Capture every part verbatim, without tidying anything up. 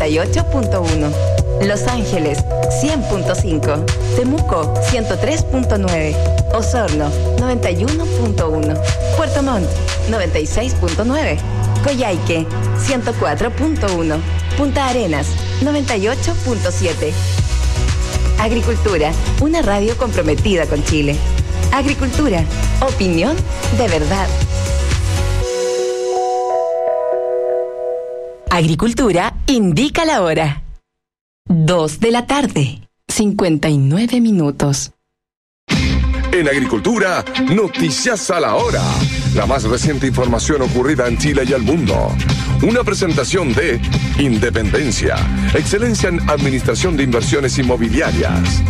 noventa y ocho punto uno. Los Ángeles, cien punto cinco. Temuco, ciento tres punto nueve. Osorno, noventa y uno punto uno. Puerto Montt, noventa y seis punto nueve. Coyhaique, ciento cuatro punto uno. Punta Arenas, noventa y ocho punto siete. Agricultura, una radio comprometida con Chile. Agricultura, opinión de verdad. Agricultura indica la hora. Dos de la tarde, cincuenta y nueve minutos. En Agricultura, noticias a la hora. La más reciente información ocurrida en Chile y el mundo. Una presentación de Independencia, excelencia en administración de inversiones inmobiliarias.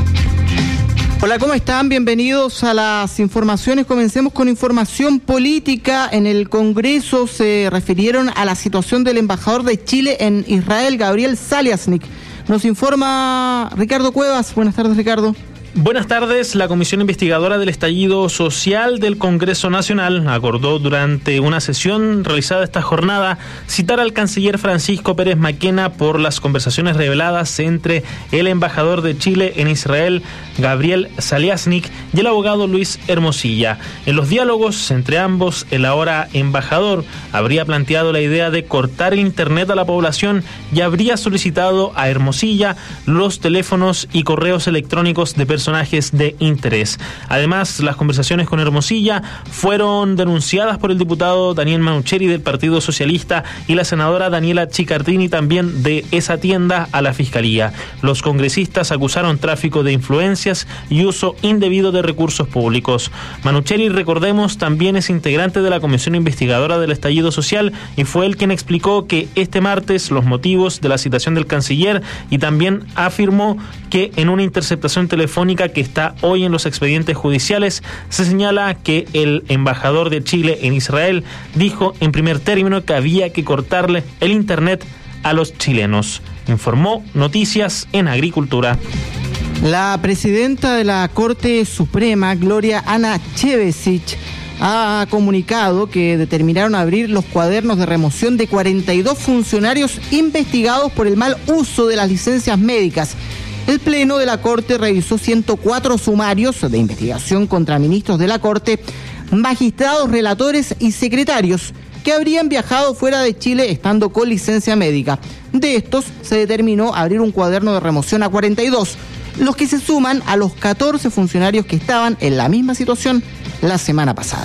Hola, ¿cómo están? Bienvenidos a las informaciones. Comencemos con información política. En el Congreso se refirieron a la situación del embajador de Chile en Israel, Gabriel Saliasnik. Nos informa Ricardo Cuevas. Buenas tardes, Ricardo. Buenas tardes. La Comisión Investigadora del Estallido Social del Congreso Nacional acordó durante una sesión realizada esta jornada citar al canciller Francisco Pérez Maquena por las conversaciones reveladas entre el embajador de Chile en Israel, Gabriel Saliasnik, y el abogado Luis Hermosilla. En los diálogos entre ambos, el ahora embajador habría planteado la idea de cortar el internet a la población y habría solicitado a Hermosilla los teléfonos y correos electrónicos de personas personajes de interés. Además, las conversaciones con Hermosilla fueron denunciadas por el diputado Daniel Manucheri del Partido Socialista y la senadora Daniela Chicardini también de esa tienda a la Fiscalía. Los congresistas acusaron tráfico de influencias y uso indebido de recursos públicos. Manucheri, recordemos, también es integrante de la Comisión Investigadora del Estallido Social y fue él quien explicó que este martes los motivos de la citación del canciller y también afirmó que en una interceptación telefónica que está hoy en los expedientes judiciales se señala que el embajador de Chile en Israel dijo en primer término que había que cortarle el internet a los chilenos. Informó Noticias en Agricultura. La presidenta de la Corte Suprema, Gloria Ana Chevesic, ha comunicado que determinaron abrir los cuadernos de remoción de cuarenta y dos funcionarios investigados por el mal uso de las licencias médicas. El Pleno de la Corte revisó ciento cuatro sumarios de investigación contra ministros de la Corte, magistrados, relatores y secretarios que habrían viajado fuera de Chile estando con licencia médica. De estos se determinó abrir un cuaderno de remoción a cuarenta y dos, los que se suman a los catorce funcionarios que estaban en la misma situación la semana pasada.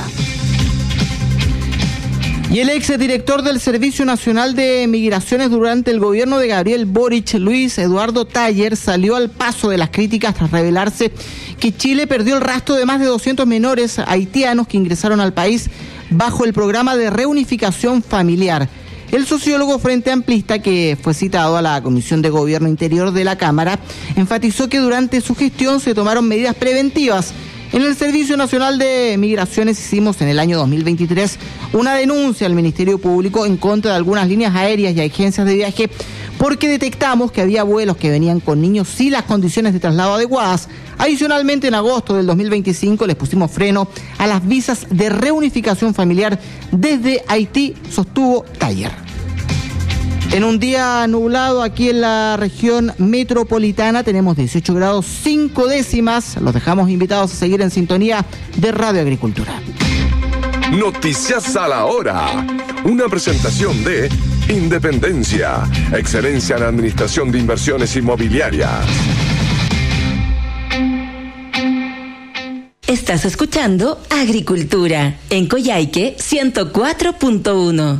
Y el exdirector del Servicio Nacional de Migraciones durante el gobierno de Gabriel Boric, Luis Eduardo Taller, salió al paso de las críticas tras revelarse que Chile perdió el rastro de más de doscientos menores haitianos que ingresaron al país bajo el programa de reunificación familiar. El sociólogo Frente Amplista, que fue citado a la Comisión de Gobierno Interior de la Cámara, enfatizó que durante su gestión se tomaron medidas preventivas. En el Servicio Nacional de Migraciones hicimos en el año dos mil veintitrés una denuncia al Ministerio Público en contra de algunas líneas aéreas y agencias de viaje porque detectamos que había vuelos que venían con niños sin las condiciones de traslado adecuadas. Adicionalmente, en agosto del dos mil veinticinco les pusimos freno a las visas de reunificación familiar desde Haití, sostuvo Taller. En un día nublado aquí en la región metropolitana tenemos dieciocho grados cinco décimas. Los dejamos invitados a seguir en sintonía de Radio Agricultura. Noticias a la hora. Una presentación de Independencia, excelencia en administración de inversiones inmobiliarias. Estás escuchando Agricultura en Coyhaique ciento cuatro punto uno.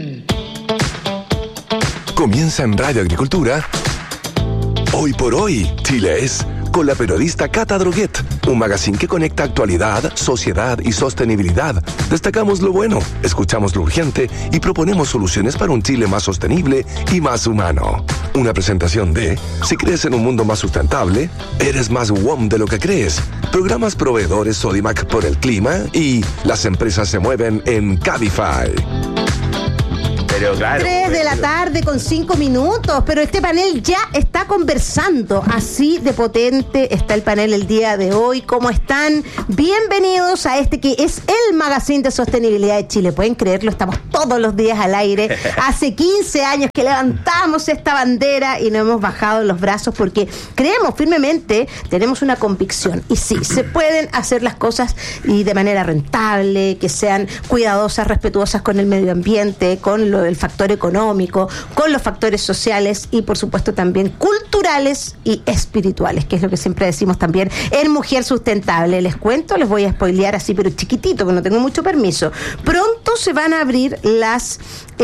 Comienza en Radio Agricultura. Hoy por hoy, Chile es, con la periodista Cata Droguet, un magazine que conecta actualidad, sociedad y sostenibilidad. Destacamos lo bueno, escuchamos lo urgente y proponemos soluciones para un Chile más sostenible y más humano. Una presentación de, si crees en un mundo más sustentable, eres más W O M de lo que crees. Programas proveedores Sodimac por el clima y las empresas se mueven en Cabify. Pero claro. Tres de la tarde con cinco minutos, pero este panel ya está conversando. Así de potente está el panel el día de hoy. ¿Cómo están? Bienvenidos a este que es el Magazine de Sostenibilidad de Chile. Pueden creerlo, estamos todos los días al aire. Hace quince años que levantamos esta bandera y no hemos bajado los brazos porque creemos firmemente, tenemos una convicción. Y sí, se pueden hacer las cosas y de manera rentable, que sean cuidadosas, respetuosas con el medio ambiente, con lo, el factor económico, con los factores sociales y por supuesto también culturales y espirituales, que es lo que siempre decimos también en Mujer Sustentable. Les cuento, les voy a spoilear así, pero chiquitito, que no tengo mucho permiso. Pronto se van a abrir las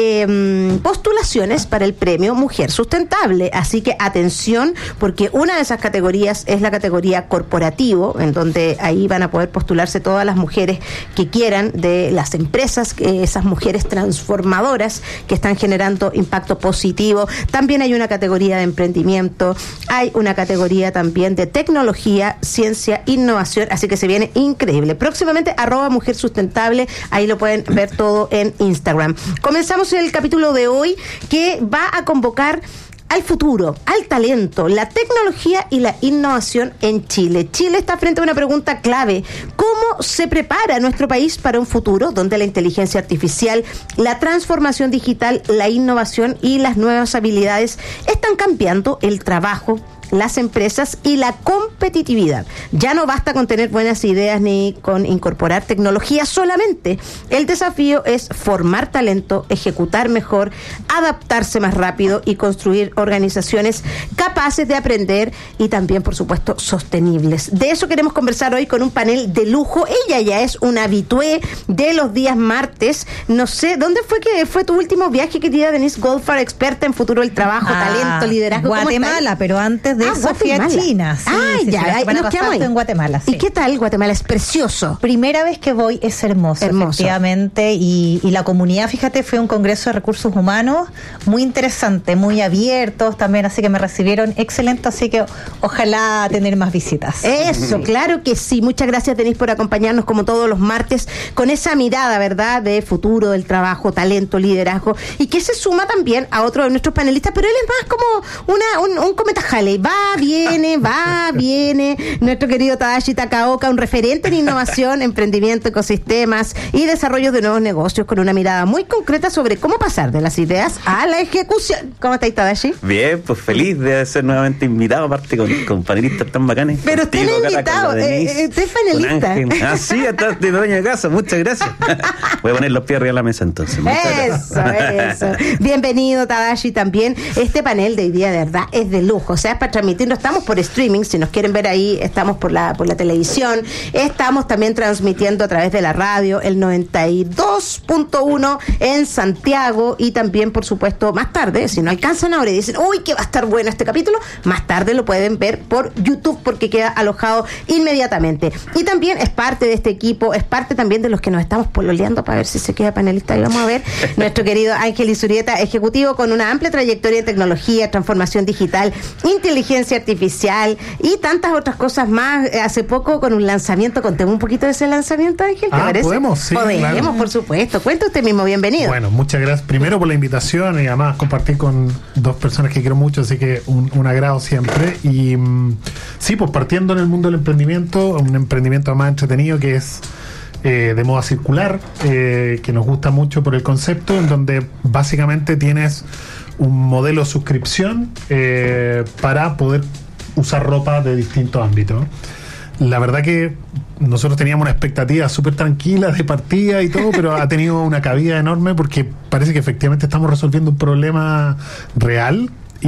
eh, postulaciones para el premio Mujer Sustentable, así que atención, porque una de esas categorías es la categoría corporativo, en donde ahí van a poder postularse todas las mujeres que quieran de las empresas, eh, esas mujeres transformadoras que están generando impacto positivo. También hay una categoría de emprendimiento, hay una categoría también de tecnología, ciencia, innovación, así que se viene increíble. Próximamente, arroba Mujer Sustentable, ahí lo pueden ver todo en Instagram. Comenzamos el capítulo de hoy que va a convocar al futuro, al talento, la tecnología y la innovación en Chile. Chile está frente a una pregunta clave. ¿Cómo se prepara nuestro país para un futuro donde la inteligencia artificial, la transformación digital, la innovación y las nuevas habilidades están cambiando el trabajo, las empresas y la competitividad? Ya no basta con tener buenas ideas ni con incorporar tecnología solamente. El desafío es formar talento, ejecutar mejor, adaptarse más rápido y construir organizaciones capaces de aprender y también, por supuesto, sostenibles. De eso queremos conversar hoy con un panel de lujo. Ella ya es una habitué de los días martes. No sé, ¿dónde fue que fue tu último viaje, querida Denise Goldfarb, experta en futuro del trabajo, ah, talento, liderazgo? Guatemala, pero antes de Ah, eso fui a China. Sí, ah, sí, ya, sí, nos quedamos ahí. En Guatemala, sí. ¿Y qué tal Guatemala? Es precioso. Primera vez que voy, es hermoso, hermoso. efectivamente, y, y la comunidad, fíjate, fue un congreso de recursos humanos muy interesante, muy abiertos también, así que me recibieron excelente, así que ojalá tener más visitas. Eso, claro que sí. Muchas gracias, Denise, por acompañarnos como todos los martes con esa mirada, ¿verdad?, de futuro del trabajo, talento, liderazgo, y que se suma también a otro de nuestros panelistas, pero él es más como una, un, un cometa Halley. Va, viene, va, viene. Nuestro querido Tadashi Takaoka, un referente en innovación, emprendimiento, ecosistemas y desarrollo de nuevos negocios, con una mirada muy concreta sobre cómo pasar de las ideas a la ejecución. ¿Cómo estáis, Tadashi? Bien, pues feliz de ser nuevamente invitado, aparte con, con panelistas tan bacanes. Pero usted es invitado, eh, usted es panelista. Ah, sí, estás de dueño de casa, muchas gracias. Voy a poner los pies arriba de la mesa entonces. Eso, eso. Bienvenido, Tadashi, también. Este panel de hoy día, de verdad, es de lujo. O sea, es para transmitirlo. Estamos por streaming, si nos quieren ver ahí, estamos por la por la televisión, estamos también transmitiendo a través de la radio, el noventa y dos punto uno en Santiago, y también, por supuesto, más tarde, si no alcanzan ahora y dicen, uy, que va a estar bueno este capítulo, más tarde lo pueden ver por YouTube porque queda alojado inmediatamente. Y también es parte de este equipo, es parte también de los que nos estamos pololeando para ver si se queda panelista. Y vamos a ver, nuestro querido Ángel Izurieta, ejecutivo con una amplia trayectoria en tecnología, transformación digital, inteligencia artificial y tantas otras cosas más. Hace poco con un lanzamiento, contemos un poquito de ese lanzamiento, Ángel, ¿te ah, parece? Podemos, sí, Podemos, claro. Por supuesto. Cuenta usted mismo, bienvenido. Bueno, muchas gracias primero por la invitación y además compartir con dos personas que quiero mucho, así que un, un agrado siempre. Y mm, sí, pues partiendo en el mundo del emprendimiento, un emprendimiento más entretenido que es eh, de moda circular, eh, que nos gusta mucho por el concepto, en donde básicamente tienes un modelo de suscripción eh, para poder usar ropa de distintos ámbitos. La verdad que nosotros teníamos una expectativa súper tranquila de partida y todo, pero ha tenido una cabida enorme porque parece que efectivamente estamos resolviendo un problema real.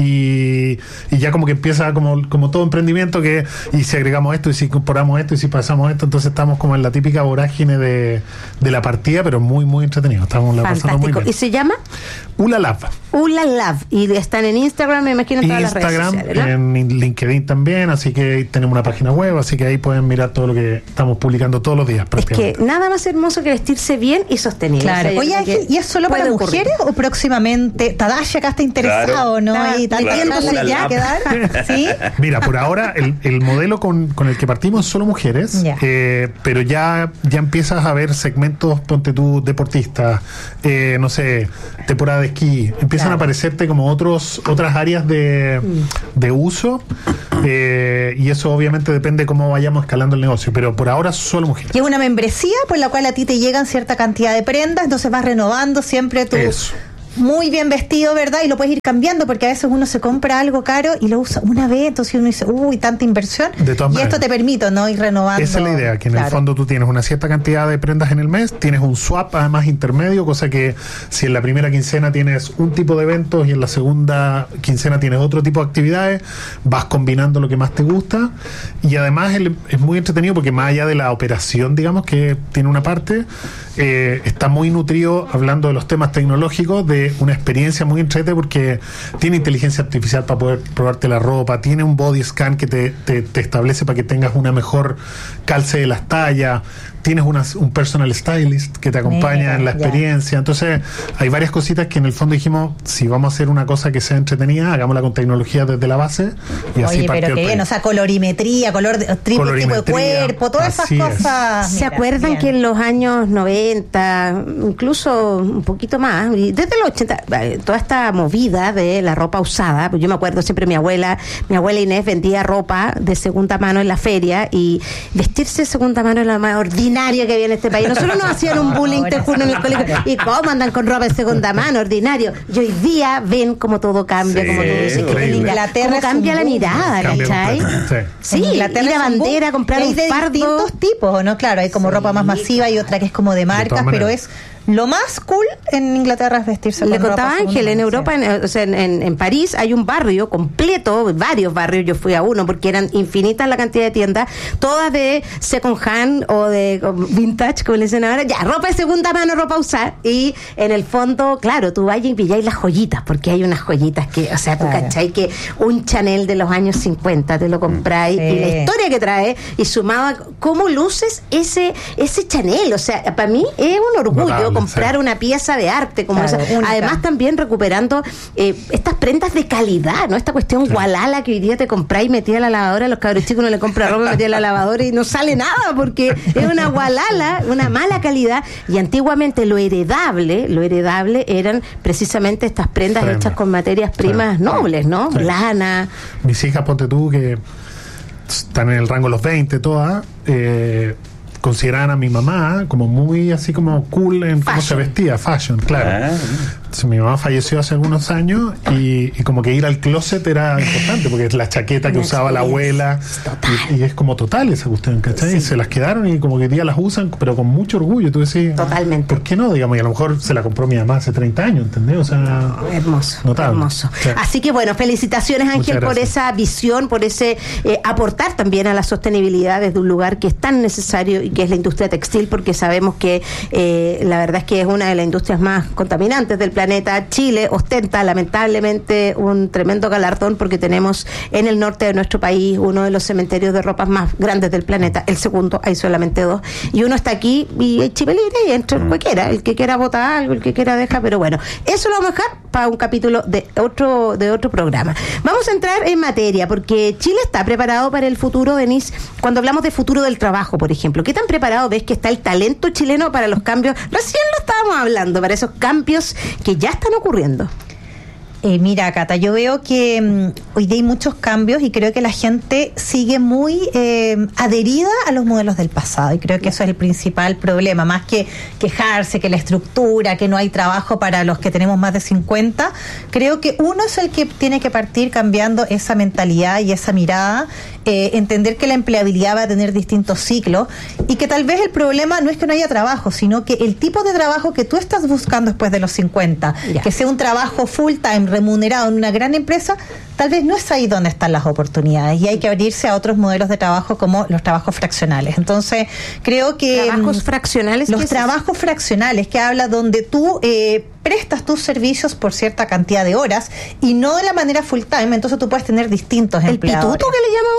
Y, y ya como que empieza como, como todo emprendimiento, que y si agregamos esto y si incorporamos esto y si pasamos esto, entonces estamos como en la típica vorágine de, de la partida, pero muy muy entretenido, estamos la pasando muy bien. ¿Y se llama? Ulalab. Ulalab, y están en Instagram, me imagino, en todas Instagram, las redes sociales, ¿no? En LinkedIn también, así que tenemos una página web, así que ahí pueden mirar todo lo que estamos publicando todos los días. Es que nada más hermoso que vestirse bien y sostenible. Claro. O sea, oye, ¿y es solo para mujeres o próximamente? Tadashi acá está interesado, claro. ¿no? Está, y y tantas Claro, cosas una que ya lap. quedar. ¿Sí? Mira, por ahora el, el modelo con, con el que partimos es solo mujeres, Ya. eh, pero ya, ya empiezas a ver segmentos, ponte tú, deportistas, eh, no sé, temporada de esquí, empiezan Claro. a aparecerte como otros otras áreas de, de uso, eh, y eso obviamente depende cómo vayamos escalando el negocio, pero por ahora solo mujeres. Que es una membresía por la cual a ti te llegan cierta cantidad de prendas, entonces vas renovando siempre tu... Eso. Muy bien vestido, ¿verdad? Y lo puedes ir cambiando porque a veces uno se compra algo caro y lo usa una vez, entonces uno dice, uy, tanta inversión. De todas y maneras. esto te permite, ¿no? Ir renovando. Esa es la idea, que en el Claro. fondo tú tienes una cierta cantidad de prendas en el mes, tienes un swap además intermedio, cosa que si en la primera quincena tienes un tipo de eventos y en la segunda quincena tienes otro tipo de actividades, vas combinando lo que más te gusta, y además el- es muy entretenido porque más allá de la operación, digamos, que tiene una parte, eh, está muy nutrido, hablando de los temas tecnológicos, de una experiencia muy entrete porque tiene inteligencia artificial para poder probarte la ropa, tiene un body scan que te, te, te establece para que tengas una mejor calce de las tallas, tienes una, un personal stylist que te acompaña Mira, en la ya. experiencia. Entonces hay varias cositas que en el fondo dijimos, si vamos a hacer una cosa que sea entretenida, hagámosla con tecnología desde la base, y así Oye, partió pero el qué bien, o proyecto. sea, colorimetría, color de, triple tipo de Colorimetría, cuerpo, todas esas así es. cosas. ¿Se Mira, acuerdan bien. que en los años noventa, incluso un poquito más, y desde los ochenta, eh, toda esta movida de la ropa usada, pues yo me acuerdo siempre mi abuela, mi abuela Inés vendía ropa de segunda mano en la feria, y vestirse de segunda mano es lo más ordinario que había en este país. Nosotros nos hacían un bullying, te juro, en el colegio. ¿Y cómo andan con ropa de segunda mano? Ordinario. Y hoy día ven cómo todo cambia, Sí, como tú dices, que increíble. en Inglaterra cómo es cambia un la boom. mirada, Cambia ¿cachai? completamente, sí. Sí, En Inglaterra ir a es un boom. bandera, comprar Hay un de fardo. distintos tipos, ¿no? Claro, hay como Sí, ropa más masiva y otra que es como de marcas, todas pero maneras. es lo más cool en Inglaterra es vestirse Le con contaba ropa Ángel, segunda en mano, Europa, sí. en, o sea, en, en- en París hay un barrio completo, varios barrios, yo fui a uno porque eran infinitas la cantidad de tiendas, todas de second hand o de o vintage, como le dicen ahora, ya, ropa de segunda mano, ropa usada, y en el fondo, claro, tú vayas y pilláis las joyitas, porque hay unas joyitas que, o sea, tú Claro. cachai que un Chanel de los años cincuenta te lo compráis, Sí. y la historia que trae, y sumaba cómo luces ese, ese Chanel, o sea, para mí es un orgullo Notable, comprar sí. una pieza de arte como Claro, esa. única. Además también recuperando eh, estas prendas de calidad, ¿no? Esta cuestión gualala que hoy día te compráis y metí a la lavadora, los cabros chicos no le compran ropa, metí a la lavadora y no sale nada porque es una gualala, una mala calidad, y antiguamente lo heredable, lo heredable eran precisamente estas prendas Prenda. hechas con materias primas Sí. nobles, ¿no? Sí. Lana. Mis hijas, ponte tú, que están en el rango de los veinte todas, eh, consideraban a mi mamá como muy así como cool en cómo se Fashion. vestía, fashion, claro. Ah. Entonces, mi mamá falleció hace algunos años y, y como que ir al closet era importante porque es la chaqueta que Una usaba la abuela y, y es como total esa cuestión, ¿cachai? Y se las quedaron y como que hoy día las usan, pero con mucho orgullo. Tú decís, Totalmente. ¿por qué no? Digamos, y a lo mejor se la compró mi mamá hace treinta años, ¿entendés? O sea, Hermoso, notable. hermoso. Sí. Así que bueno, felicitaciones Ángel Muchas por gracias. esa visión, por ese eh, aportar también a la sostenibilidad desde un lugar que es tan necesario y que es la industria textil, porque sabemos que eh, la verdad es que es una de las industrias más contaminantes del planeta. Chile ostenta lamentablemente un tremendo galardón porque tenemos en el norte de nuestro país uno de los cementerios de ropas más grandes del planeta, el segundo, hay solamente dos, y uno está aquí y hay Chile libre y entra cualquiera, el que quiera votar algo, el que quiera deja, pero bueno, eso lo vamos a dejar para un capítulo de otro de otro programa. Vamos a entrar en materia porque Chile está preparado para el futuro, Denise. Cuando hablamos de futuro del trabajo, por ejemplo, ¿qué tan preparado ves que está el talento chileno para los cambios? Recién lo estábamos hablando, para esos cambios que ya están ocurriendo. Eh, mira, Cata, yo veo que mm, hoy día hay muchos cambios y creo que la gente sigue muy eh, adherida a los modelos del pasado y creo que eso es el principal problema, más que quejarse que la estructura, que no hay trabajo para los que tenemos más de cincuenta, creo que uno es el que tiene que partir cambiando esa mentalidad y esa mirada, eh, entender que la empleabilidad va a tener distintos ciclos y que tal vez el problema no es que no haya trabajo, sino que el tipo de trabajo que tú estás buscando después de los cincuenta, Ya. que sea un trabajo full time, remunerado en una gran empresa, tal vez no es ahí donde están las oportunidades y hay que abrirse a otros modelos de trabajo como los trabajos fraccionales. Entonces, creo que ¿Trabajos mm, fraccionales? ¿Qué los es eso? trabajos fraccionales, que habla donde tú eh, prestas tus servicios por cierta cantidad de horas y no de la manera full time, entonces tú puedes tener distintos ¿El empleadores. pituto que le llama uno?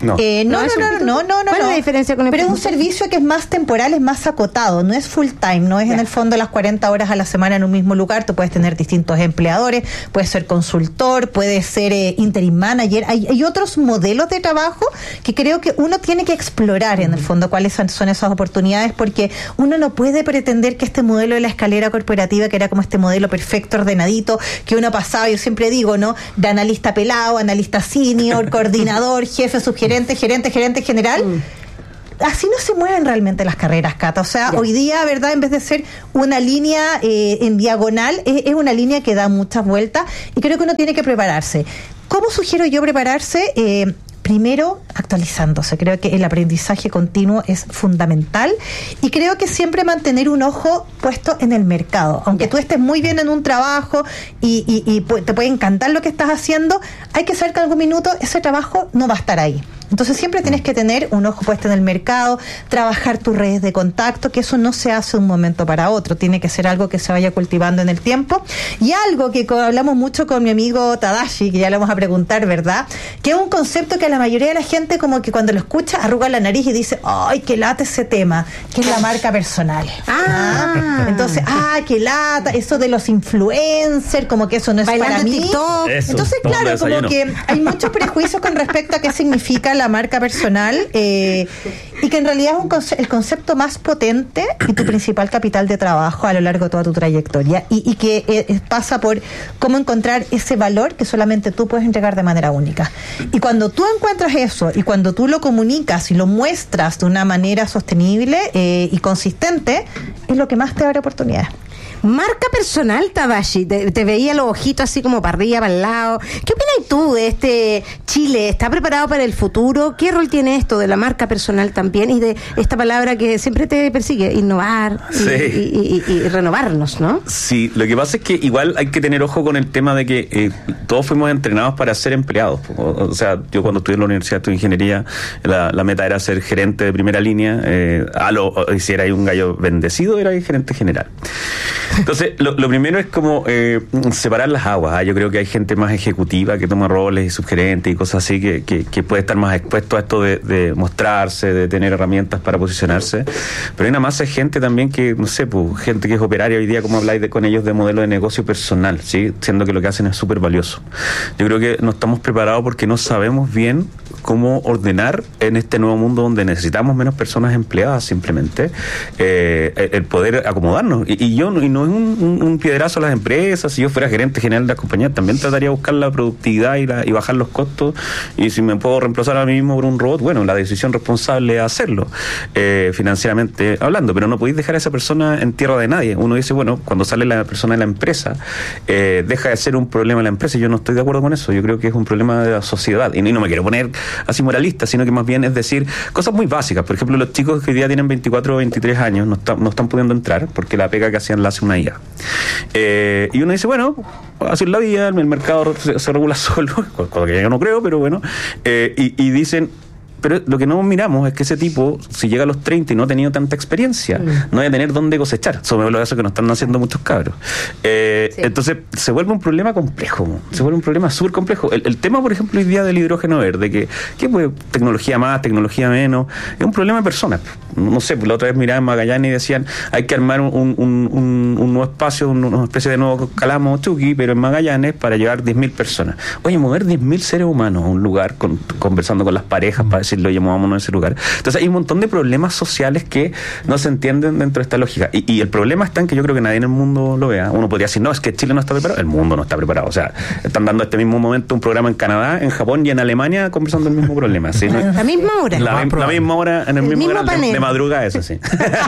No. Eh, no, ¿No no, es no, un no, no, no, ¿Cuál no. es la diferencia con el Pero es un pituto? servicio que es más temporal, es más acotado, no es full time, no es Ya. en el fondo las cuarenta horas a la semana en un mismo lugar. Tú puedes tener distintos empleadores, puedes ser consultor, puedes ser eh, interim manager. Hay, hay otros modelos de trabajo que creo que uno tiene que explorar en el fondo cuáles son, son esas oportunidades, porque uno no puede pretender que este modelo de la escalera corporativa, que era como este modelo perfecto, ordenadito, que uno pasaba, yo siempre digo, ¿no? De analista pelado, analista senior, coordinador, jefe, subgerente, gerente, gerente general. Mm. Así no se mueven realmente las carreras, Cata. O sea, yeah. hoy día, ¿verdad? En vez de ser una línea eh, en diagonal, es, es una línea que da muchas vueltas y creo que uno tiene que prepararse. ¿Cómo sugiero yo prepararse? Eh, Primero, actualizándose. Creo que el aprendizaje continuo es fundamental y creo que siempre mantener un ojo puesto en el mercado. Aunque tú estés muy bien en un trabajo y, y, y te puede encantar lo que estás haciendo, hay que saber que en algún minuto ese trabajo no va a estar ahí. Entonces siempre tienes que tener un ojo puesto en el mercado, trabajar tus redes de contacto, que eso no se hace de un momento para otro, tiene que ser algo que se vaya cultivando en el tiempo. Y algo que hablamos mucho con mi amigo Tadashi, que ya le vamos a preguntar, ¿verdad? Que es un concepto que a la mayoría de la gente como que cuando lo escucha arruga la nariz y dice, ¡ay, qué lata ese tema! Que es la marca personal. Ah. ¿Ah? Entonces, ¡ah, qué lata! Eso de los influencers, como que eso no es bailando para mí. TikTok. Eso, Entonces, claro, como desayuno. que hay muchos prejuicios con respecto a qué significa la marca personal eh, y que en realidad es un conce- el concepto más potente y tu principal capital de trabajo a lo largo de toda tu trayectoria y, y que eh, pasa por cómo encontrar ese valor que solamente tú puedes entregar de manera única. Y cuando tú encuentras eso y cuando tú lo comunicas y lo muestras de una manera sostenible eh, y consistente, es lo que más te abre oportunidades. Marca personal, Tadashi. Te, te veía los ojitos así como para arriba, para el lado. ¿Qué opinas tú de este Chile? ¿Está preparado para el futuro? ¿Qué rol tiene esto de la marca personal también? Y de esta palabra que siempre te persigue, innovar y, Sí. y, y, y, y renovarnos, ¿no? Sí, lo que pasa es que igual hay que tener ojo con el tema de que eh, todos fuimos entrenados para ser empleados. O, o sea, yo cuando estudié en la universidad de ingeniería, la, la meta era ser gerente de primera línea. Eh, a lo, o, si era un gallo bendecido, era gerente general. Entonces, lo, lo primero es como eh, separar las aguas. ¿eh? Yo creo que hay gente más ejecutiva que toma roles y subgerentes y cosas así que, que, que puede estar más expuesto a esto de, de mostrarse, de tener herramientas para posicionarse. Pero hay una masa de gente también que, no sé, pues, gente que es operaria hoy día, como habláis de, con ellos de modelo de negocio personal, ¿sí? Siendo que lo que hacen es súper valioso. Yo creo que no estamos preparados porque no sabemos bien cómo ordenar en este nuevo mundo donde necesitamos menos personas empleadas simplemente eh, el, el poder acomodarnos. Y, y yo y no es un, un, un piedrazo a las empresas. Si yo fuera gerente general de las compañías, también trataría de buscar la productividad y, la, y bajar los costos. Y si me puedo reemplazar a mí mismo por un robot, bueno, la decisión responsable es hacerlo, eh, financieramente hablando. Pero no podéis dejar a esa persona en tierra de nadie. Uno dice, bueno, cuando sale la persona de la empresa, eh, deja de ser un problema de la empresa. Y yo no estoy de acuerdo con eso. Yo creo que es un problema de la sociedad. Y no me quiero poner así moralista, sino que más bien es decir cosas muy básicas. Por ejemplo, los chicos que hoy día tienen veinticuatro o veintitrés años no, está, no están pudiendo entrar porque la pega que hacían la hace una I A. Eh, y uno dice, bueno, así es la vida, el mercado se, se regula solo, cosa que yo no creo, pero bueno. Eh, y, y dicen, pero lo que no miramos es que ese tipo, si llega a los treinta y no ha tenido tanta experiencia, mm. no va a tener dónde cosechar. Sobre lo eso que nos están haciendo muchos cabros. Eh, sí. Entonces, se vuelve un problema complejo. Se vuelve un problema súper complejo. El, el tema, por ejemplo, hoy día del hidrógeno verde, que, que pues, tecnología más, tecnología menos, es un problema de personas. No sé, la otra vez miraba en Magallanes y decían, hay que armar un, un, un, un nuevo espacio, una especie de nuevo Calamo Chucky, pero en Magallanes, para llevar diez mil personas. Oye, mover diez mil seres humanos a un lugar, con, conversando con las parejas, para decir, lo llamámonos a ese lugar. Entonces hay un montón de problemas sociales que no se entienden dentro de esta lógica. Y, y el problema está en que yo creo que nadie en el mundo lo vea. Uno podría decir, no, es que Chile no está preparado. El mundo no está preparado. O sea, están dando a este mismo momento un programa en Canadá, en Japón y en Alemania conversando el mismo problema. ¿sí? ¿No? La misma hora. La, la misma hora, en el, el mismo, mismo panel. De, de madrugada, eso sí.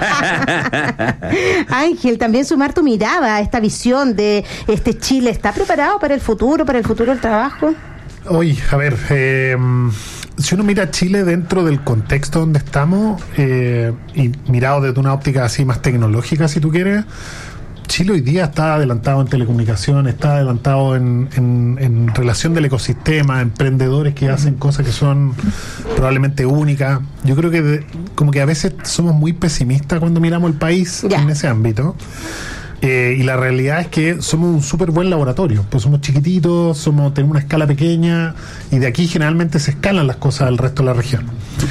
Ángel, también sumar tu mirada a esta visión de este Chile. ¿Está preparado para el futuro, para el futuro del trabajo? Oye, a ver, eh, si uno mira a Chile dentro del contexto donde estamos, eh, y mirado desde una óptica así más tecnológica, si tú quieres, Chile hoy día está adelantado en telecomunicaciones, está adelantado en, en, en relación del ecosistema, emprendedores que hacen cosas que son probablemente únicas. Yo creo que de, como que a veces somos muy pesimistas cuando miramos el país ya. en ese ámbito. Eh, y la realidad es que somos un súper buen laboratorio, pues somos chiquititos, somos tenemos una escala pequeña y de aquí generalmente se escalan las cosas al resto de la región.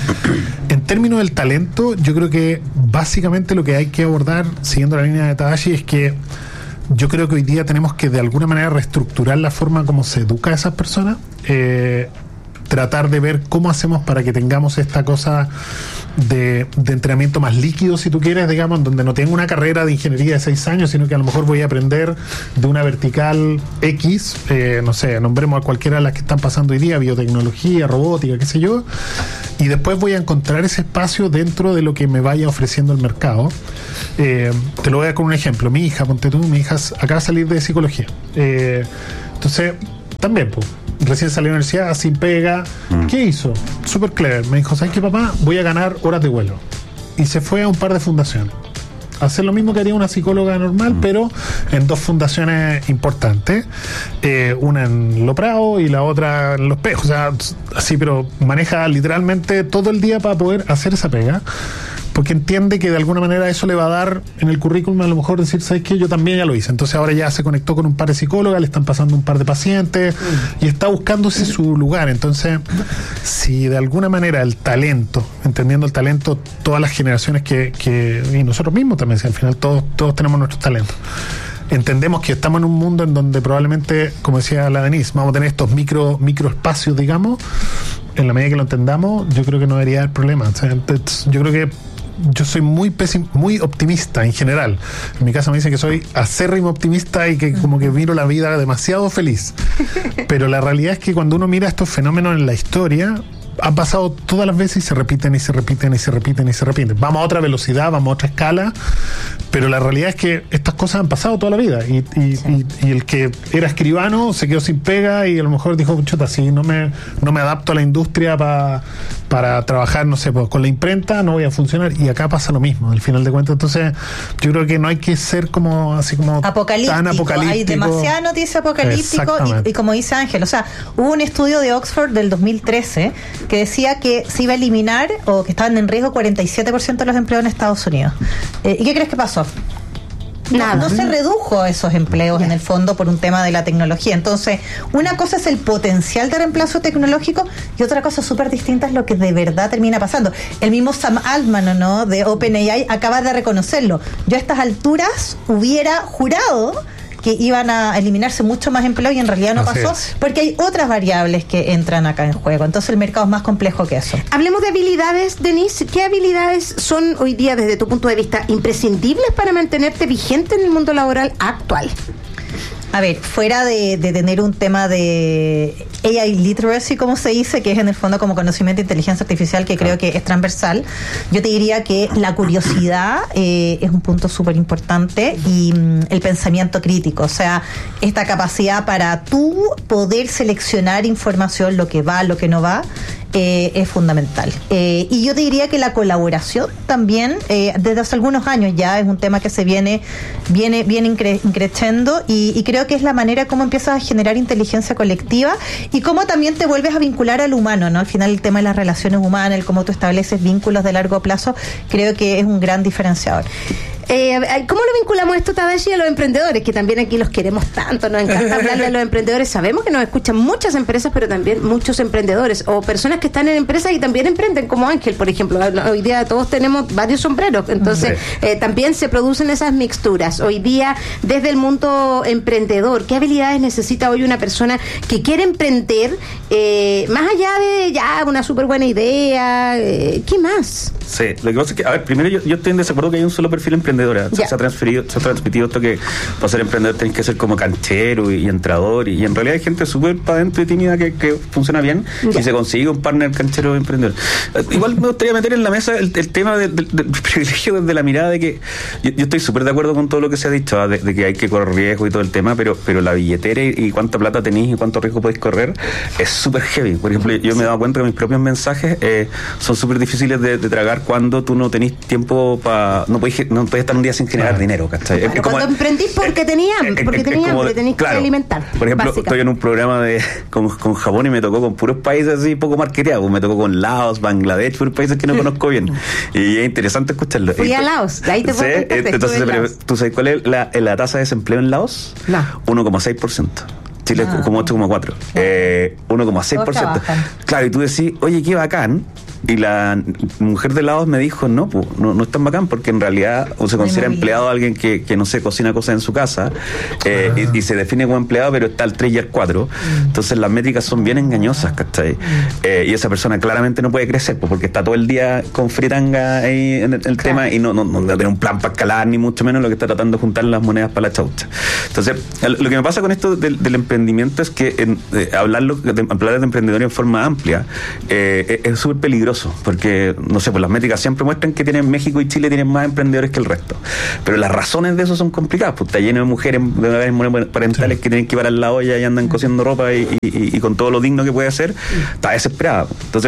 En términos del talento, yo creo que básicamente lo que hay que abordar, siguiendo la línea de Tadashi, es que yo creo que hoy día tenemos que de alguna manera reestructurar la forma como se educa a esas personas, eh, tratar de ver cómo hacemos para que tengamos esta cosa de, de entrenamiento más líquido, si tú quieres, digamos, donde no tengo una carrera de ingeniería de seis años, sino que a lo mejor voy a aprender de una vertical X, eh, no sé, nombremos a cualquiera de las que están pasando hoy día, biotecnología, robótica, qué sé yo, y después voy a encontrar ese espacio dentro de lo que me vaya ofreciendo el mercado. Eh, te lo voy a dar con un ejemplo. Mi hija, ponte tú, mi hija acaba de salir de psicología. Eh, entonces, también, pues, recién salió de la universidad, sin pega. Mm. ¿Qué hizo? Súper clever. Me dijo, ¿sabes qué, papá? Voy a ganar horas de vuelo. Y se fue a un par de fundaciones. Hacer lo mismo que haría una psicóloga normal, mm. pero en dos fundaciones importantes. Eh, una en Lo Prado y la otra en Los Pejos. O sea, así, pero maneja literalmente todo el día para poder hacer esa pega. Porque entiende que de alguna manera eso le va a dar en el currículum a lo mejor decir, ¿sabes qué? Yo también ya lo hice. Entonces ahora ya se conectó con un par de psicólogas, le están pasando un par de pacientes y está buscándose su lugar. Entonces, si de alguna manera el talento, entendiendo el talento, todas las generaciones que, que y nosotros mismos también, si al final todos, todos tenemos nuestros talentos. Entendemos que estamos en un mundo en donde probablemente, como decía la Denise, vamos a tener estos micro, micro espacios, digamos. En la medida que lo entendamos, yo creo que no debería haber problema. O sea, yo creo que yo soy muy pesim, muy optimista en general. En mi casa me dicen que soy acérrimo optimista y que como que miro la vida demasiado feliz. Pero la realidad es que cuando uno mira estos fenómenos en la historia, han pasado todas las veces y se repiten y se repiten y se repiten y se repiten. Vamos a otra velocidad, vamos a otra escala, pero la realidad es que estas cosas han pasado toda la vida y, y, sí. y, y el que era escribano se quedó sin pega y a lo mejor dijo, chuta, si no me, no me adapto a la industria pa, para trabajar, no sé, pues, con la imprenta no voy a funcionar, y acá pasa lo mismo, al final de cuentas. Entonces yo creo que no hay que ser como así como apocalíptico. Tan apocalíptico. Hay demasiada noticia apocalíptico y, y como dice Ángel, o sea, hubo un estudio de Oxford del dos mil trece que decía que se iba a eliminar o que estaban en riesgo cuarenta y siete por ciento de los empleos en Estados Unidos. Eh, ¿Y qué crees que pasó? Nada. No, no se redujo esos empleos en el fondo por un tema de la tecnología. Entonces, una cosa es el potencial de reemplazo tecnológico y otra cosa súper distinta es lo que de verdad termina pasando. El mismo Sam Altman, ¿no?, de OpenAI acaba de reconocerlo. Yo a estas alturas hubiera jurado que iban a eliminarse mucho más empleo y en realidad no Así pasó es. Porque hay otras variables que entran acá en juego. Entonces el mercado es más complejo que eso. Hablemos de habilidades, Denise. ¿Qué habilidades son hoy día, desde tu punto de vista, imprescindibles para mantenerte vigente en el mundo laboral actual? A ver, fuera de, de tener un tema de A I literacy, como se dice, que es en el fondo como conocimiento de inteligencia artificial, que creo que es transversal, yo te diría que la curiosidad eh, es un punto súper importante y mm, el pensamiento crítico, o sea, esta capacidad para tú poder seleccionar información, lo que va, lo que no va, Eh, es fundamental. Eh, y yo te diría que la colaboración también, eh, desde hace algunos años ya es un tema que se viene viene, viene incre- increciendo y, y creo que es la manera como empiezas a generar inteligencia colectiva y cómo también te vuelves a vincular al humano, ¿no? Al final el tema de las relaciones humanas, el cómo tú estableces vínculos de largo plazo, creo que es un gran diferenciador. Eh, ¿Cómo lo vinculamos esto, Tadashi, a los emprendedores? Que también aquí los queremos tanto, nos encanta hablarle a los emprendedores. Sabemos que nos escuchan muchas empresas, pero también muchos emprendedores o personas que están en empresas y también emprenden, como Ángel, por ejemplo. Hoy día todos tenemos varios sombreros, entonces sí. eh, también se producen esas mixturas. Hoy día, desde el mundo emprendedor, ¿qué habilidades necesita hoy una persona que quiere emprender, eh, más allá de ya una súper buena idea? Eh, ¿Qué más? Sí, lo que pasa es que, a ver, primero yo, yo estoy en desacuerdo que hay un solo perfil emprendedor. Se, se ha transferido, se ha transmitido esto que para ser emprendedor tenés que ser como canchero y, y entrador, y, y en realidad hay gente súper para adentro y tímida que, que funciona bien ya. Y se consigue un partner canchero emprendedor. Igual me gustaría meter en la mesa el, el tema de, de, del privilegio desde la mirada de que yo, yo estoy súper de acuerdo con todo lo que se ha dicho, ¿eh? de, de que hay que correr riesgo y todo el tema, pero pero la billetera y, y cuánta plata tenéis y cuánto riesgo podéis correr es súper heavy. Por ejemplo, yo me he dado cuenta que mis propios mensajes eh, son súper difíciles de, de tragar cuando tú no tenés tiempo para no podés, no podés estar un día sin generar dinero, ¿cachai? Claro, es como, cuando emprendís porque tenía hambre, porque tenía hambre, tenéis claro, que alimentar. Por ejemplo, estoy en un programa de con, con Japón y me tocó con puros países así poco marketeados. Me tocó con Laos, Bangladesh, puros países que no conozco bien. Y es interesante escucharlo. Fui a Laos, de ahí te puedo ¿sí? Entonces, Laos. ¿Tú sabes cuál es la, la tasa de desempleo en Laos? No. uno coma seis por ciento. Chile ah. es como ocho coma cuatro. Eh, uno coma seis por ciento. Claro, y tú decís, oye, qué bacán. Y la mujer de Laos me dijo, no, pues, no, no es tan bacán, porque en realidad o se considera empleado a alguien que, que no sé, cocina cosas en su casa, eh, ah. y, y se define como empleado, pero está al tres y al cuatro. Mm. Entonces las métricas son bien engañosas, ¿cachai? Eh, y esa persona claramente no puede crecer, pues, porque está todo el día con fritanga ahí en el, el claro. tema, y no, no, no tiene un plan para escalar, ni mucho menos lo que está tratando de juntar las monedas para la chaucha. Entonces, lo que me pasa con esto del, del emprendimiento es que en, eh, hablarlo, de, hablar de emprendedores en forma amplia eh, es súper peligroso. Porque, no sé, pues las métricas siempre muestran que tienen México y Chile tienen más emprendedores que el resto. Pero las razones de eso son complicadas. Pues está lleno de mujeres de edades monoparentales sí. que tienen que parar la olla y andan cosiendo ropa y, y, y con todo lo digno que puede hacer, está desesperada. Entonces,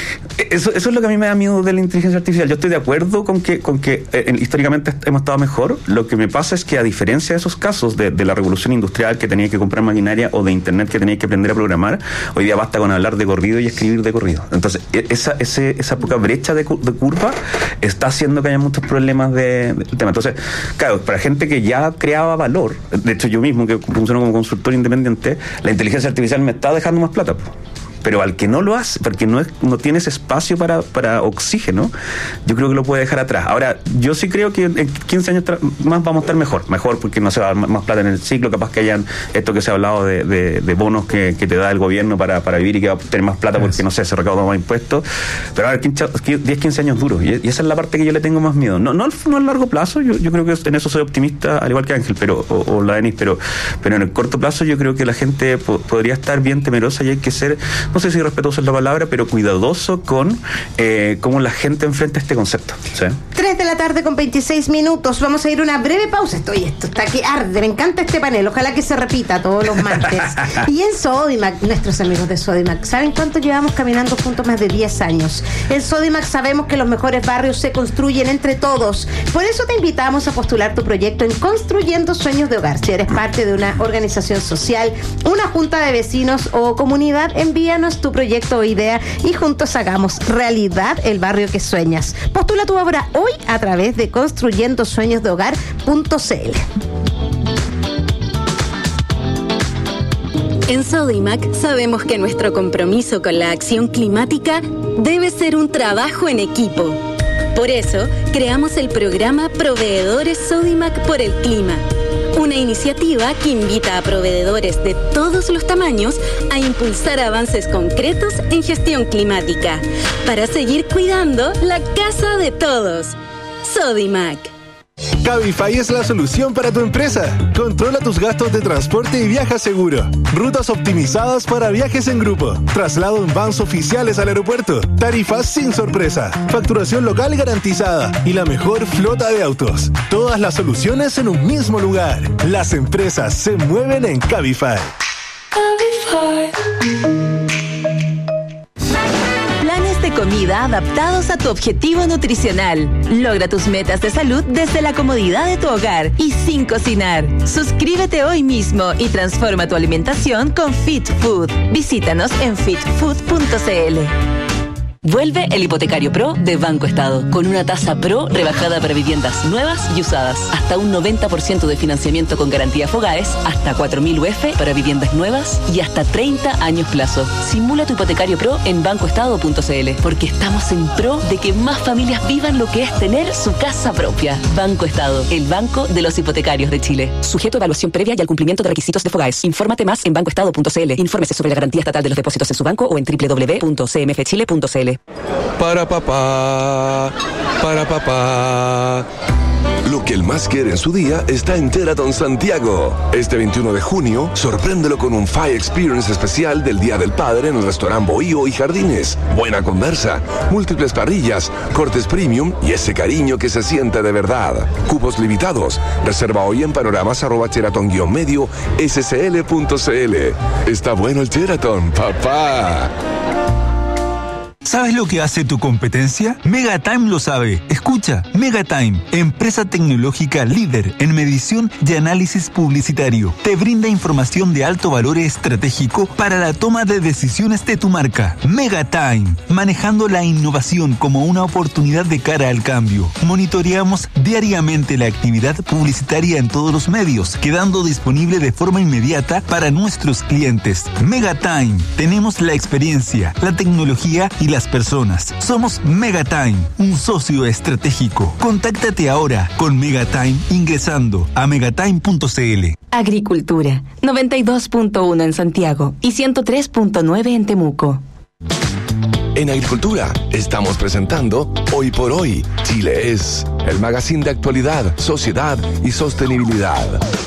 eso, eso es lo que a mí me da miedo de la inteligencia artificial. Yo estoy de acuerdo con que, con que eh, históricamente hemos estado mejor. Lo que me pasa es que, a diferencia de esos casos de, de la revolución industrial, que tenías que comprar maquinaria, o de internet, que tenías que aprender a programar, hoy día basta con hablar de corrido y escribir de corrido. Entonces, esa, esa Ese, esa poca brecha de, de curva está haciendo que haya muchos problemas de, de, del tema. Entonces, claro, para gente que ya creaba valor, de hecho yo mismo que funciono como consultor independiente, la inteligencia artificial me está dejando más plata. Pero al que no lo hace, porque no, es, no tienes espacio para, para oxígeno, yo creo que lo puede dejar atrás. Ahora, yo sí creo que en quince años más vamos a estar mejor, mejor porque no se va a dar más plata en el ciclo, capaz que hayan esto que se ha hablado de, de, de bonos que, que te da el gobierno para, para vivir y que va a tener más plata porque, no sé, se recauda más impuestos. Pero a ver, diez, quince años duros, y esa es la parte que yo le tengo más miedo. No, no, no a largo plazo, yo, yo creo que en eso soy optimista, al igual que Ángel, pero o, o la Denis, pero, pero en el corto plazo yo creo que la gente po- podría estar bien temerosa y hay que ser, no sé si respetuoso es la palabra, pero cuidadoso con eh, cómo la gente enfrenta este concepto. ¿Sí? tres de la tarde con veintiséis minutos. Vamos a ir a una breve pausa. Estoy, esto está que arde. Me encanta este panel. Ojalá que se repita todos los martes. Y en Sodimac, nuestros amigos de Sodimac, ¿saben cuánto llevamos caminando juntos? Más de diez años. En Sodimac sabemos que los mejores barrios se construyen entre todos. Por eso te invitamos a postular tu proyecto en Construyendo Sueños de Hogar. Si eres parte de una organización social, una junta de vecinos o comunidad, envíanos tu proyecto o idea y juntos hagamos realidad el barrio que sueñas. Postula tu obra hoy a través de construyendo sueños de hogar punto c l. En Sodimac sabemos que nuestro compromiso con la acción climática debe ser un trabajo en equipo. Por eso, creamos el programa Proveedores Sodimac por el Clima, una iniciativa que invita a proveedores de todos los tamaños a impulsar avances concretos en gestión climática para seguir cuidando la casa de todos. Sodimac. Cabify es la solución para tu empresa. Controla tus gastos de transporte y viaja seguro. Rutas optimizadas para viajes en grupo. Traslado en vans oficiales al aeropuerto. Tarifas sin sorpresa. Facturación local garantizada. Y la mejor flota de autos. Todas las soluciones en un mismo lugar. Las empresas se mueven en Cabify. Cabify. De comida adaptados a tu objetivo nutricional. Logra tus metas de salud desde la comodidad de tu hogar y sin cocinar. Suscríbete hoy mismo y transforma tu alimentación con Fit Food. Visítanos en fit food punto c l. Vuelve el Hipotecario Pro de Banco Estado, con una tasa Pro rebajada para viviendas nuevas y usadas. Hasta un noventa por ciento de financiamiento con garantía Fogaes, hasta cuatro mil U F para viviendas nuevas y hasta treinta años plazo. Simula tu Hipotecario Pro en banco estado punto c l, porque estamos en pro de que más familias vivan lo que es tener su casa propia. Banco Estado, el banco de los hipotecarios de Chile. Sujeto a evaluación previa y al cumplimiento de requisitos de Fogaes. Infórmate más en banco estado punto c l. Infórmese sobre la garantía estatal de los depósitos en su banco o en doble u doble u doble u punto c m f chile punto c l. Para papá, para papá. Lo que el más quiere en su día está en Teraton Santiago. Este veintiuno de junio, sorpréndelo con un Fire Experience especial del Día del Padre en el restaurante Bohío y Jardines. Buena conversa, múltiples parrillas, cortes premium y ese cariño que se siente de verdad. Cupos limitados. Reserva hoy en panoramas arroba Teraton guión medio s c l punto c l. Está bueno el Teraton, papá. ¿Sabes lo que hace tu competencia? Megatime lo sabe. Escucha, Megatime, empresa tecnológica líder en medición y análisis publicitario. Te brinda información de alto valor estratégico para la toma de decisiones de tu marca. Megatime, manejando la innovación como una oportunidad de cara al cambio. Monitoreamos diariamente la actividad publicitaria en todos los medios, quedando disponible de forma inmediata para nuestros clientes. Megatime, tenemos la experiencia, la tecnología y las personas. Somos Megatime, un socio estratégico. Contáctate ahora con Megatime ingresando a megatime punto c l. Agricultura, noventa y dos punto uno en Santiago y ciento tres punto nueve en Temuco. En Agricultura estamos presentando Hoy por Hoy, Chile es, el magazine de actualidad, sociedad y sostenibilidad.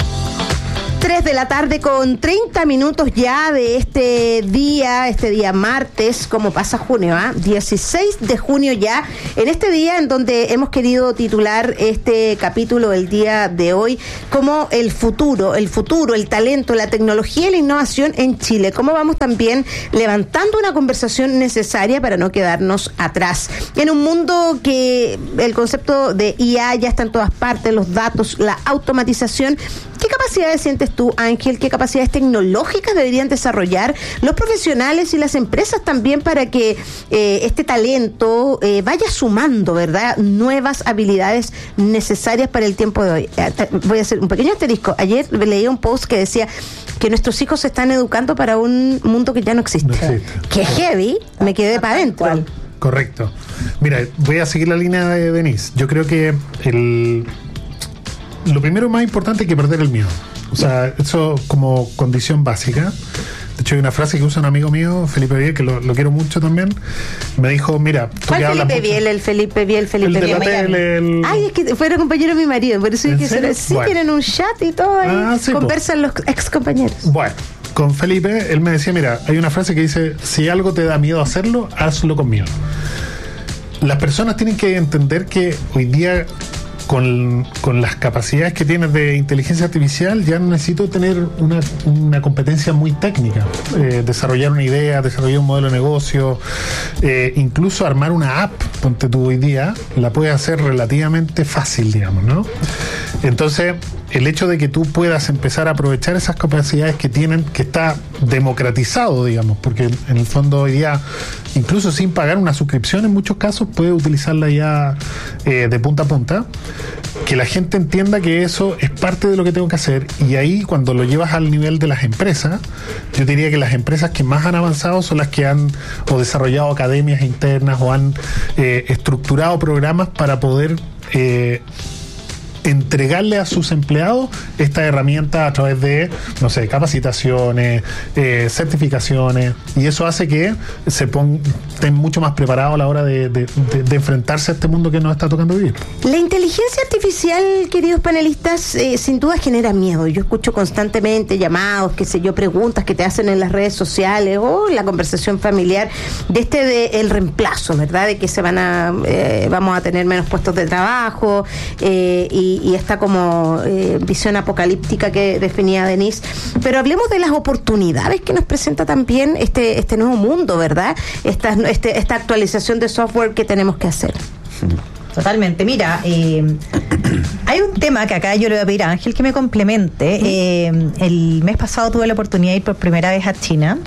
tres de la tarde con treinta minutos ya de este día, este día martes, como pasa junio, ¿ah? dieciséis de junio ya, en este día en donde hemos querido titular este capítulo el día de hoy como el futuro, el futuro, el talento, la tecnología y la innovación en Chile. Cómo vamos también levantando una conversación necesaria para no quedarnos atrás. En un mundo que el concepto de I A ya está en todas partes, los datos, la automatización. ¿Qué capacidades sientes tú, Ángel? ¿Qué capacidades tecnológicas deberían desarrollar los profesionales y las empresas también para que eh, este talento eh, vaya sumando, ¿verdad?, nuevas habilidades necesarias para el tiempo de hoy? Voy a hacer un pequeño asterisco. Ayer leí un post que decía que nuestros hijos se están educando para un mundo que ya no existe. No existe. Qué heavy, me quedé para adentro. Correcto. Mira, voy a seguir la línea de Denise. Yo creo que el... lo primero más importante es que perder el miedo. O sea, eso como condición básica. De hecho, hay una frase que usa un amigo mío, Felipe Biel, que lo, lo quiero mucho también. Me dijo, mira, tú ¿cuál que hablas Felipe Biel? El Felipe Biel, Felipe el de la Biel. tele, el... Ay, es que fueron compañeros de mi marido, por eso es que se, sí bueno. tienen un chat y todo ahí. Ah, sí, conversan po. Los ex compañeros. Bueno, con Felipe, él me decía, mira, hay una frase que dice, si algo te da miedo hacerlo, hazlo con miedo. Las personas tienen que entender que hoy día Con, con las capacidades que tienes de inteligencia artificial, ya no necesito tener una, una competencia muy técnica. Eh, desarrollar una idea, desarrollar un modelo de negocio, eh, incluso armar una app, ponte tú hoy día, la puedes hacer relativamente fácil, digamos, ¿no? Entonces, el hecho de que tú puedas empezar a aprovechar esas capacidades que tienen, que está democratizado, digamos, porque en el fondo hoy día, incluso sin pagar una suscripción, en muchos casos puedes utilizarla ya eh, de punta a punta, que la gente entienda que eso es parte de lo que tengo que hacer. Y ahí, cuando lo llevas al nivel de las empresas, yo diría que las empresas que más han avanzado son las que han o desarrollado academias internas o han eh, estructurado programas para poder eh, entregarle a sus empleados esta herramienta a través de, no sé, capacitaciones, eh, certificaciones, y eso hace que se pon, estén mucho más preparados a la hora de, de, de, de enfrentarse a este mundo que nos está tocando vivir. La inteligencia artificial, queridos panelistas, eh, sin duda genera miedo. Yo escucho constantemente llamados, qué sé yo, preguntas que te hacen en las redes sociales o en la conversación familiar de este de el reemplazo, ¿verdad? De que se van a eh, vamos a tener menos puestos de trabajo eh, y y esta como eh, visión apocalíptica que definía Denise. Pero hablemos de las oportunidades que nos presenta también este este nuevo mundo, ¿verdad? Esta, este, esta actualización de software que tenemos que hacer. Totalmente. Mira, eh, hay un tema que acá yo le voy a pedir a Ángel que me complemente. Eh, el mes pasado tuve la oportunidad de ir por primera vez a China.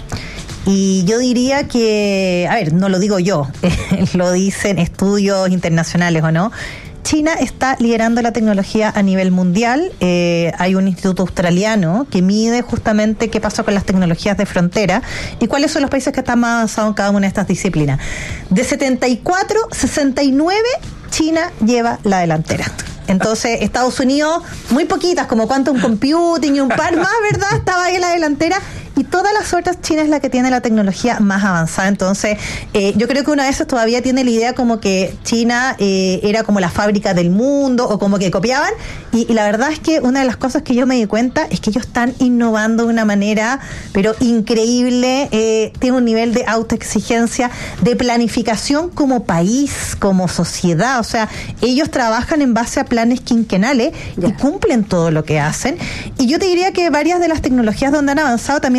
Y yo diría que, a ver, no lo digo yo, lo dicen estudios internacionales, ¿o no? China está liderando la tecnología a nivel mundial. Eh, hay un instituto australiano que mide justamente qué pasa con las tecnologías de frontera y cuáles son los países que están más avanzados en cada una de estas disciplinas. De setenta y cuatro, sesenta y nueve, China lleva la delantera. Entonces, Estados Unidos, muy poquitas, como Quantum Computing y un par más, ¿verdad? Estaba ahí en la delantera. Y todas las otras, China es la que tiene la tecnología más avanzada. Entonces, eh, yo creo que una de esas todavía tiene la idea como que China eh, era como la fábrica del mundo o como que copiaban. Y, y la verdad es que una de las cosas que yo me di cuenta es que ellos están innovando de una manera, pero increíble. Eh, tiene un nivel de autoexigencia, de planificación como país, como sociedad. O sea, ellos trabajan en base a planes quinquenales y cumplen todo lo que hacen. Y yo te diría que varias de las tecnologías donde han avanzado también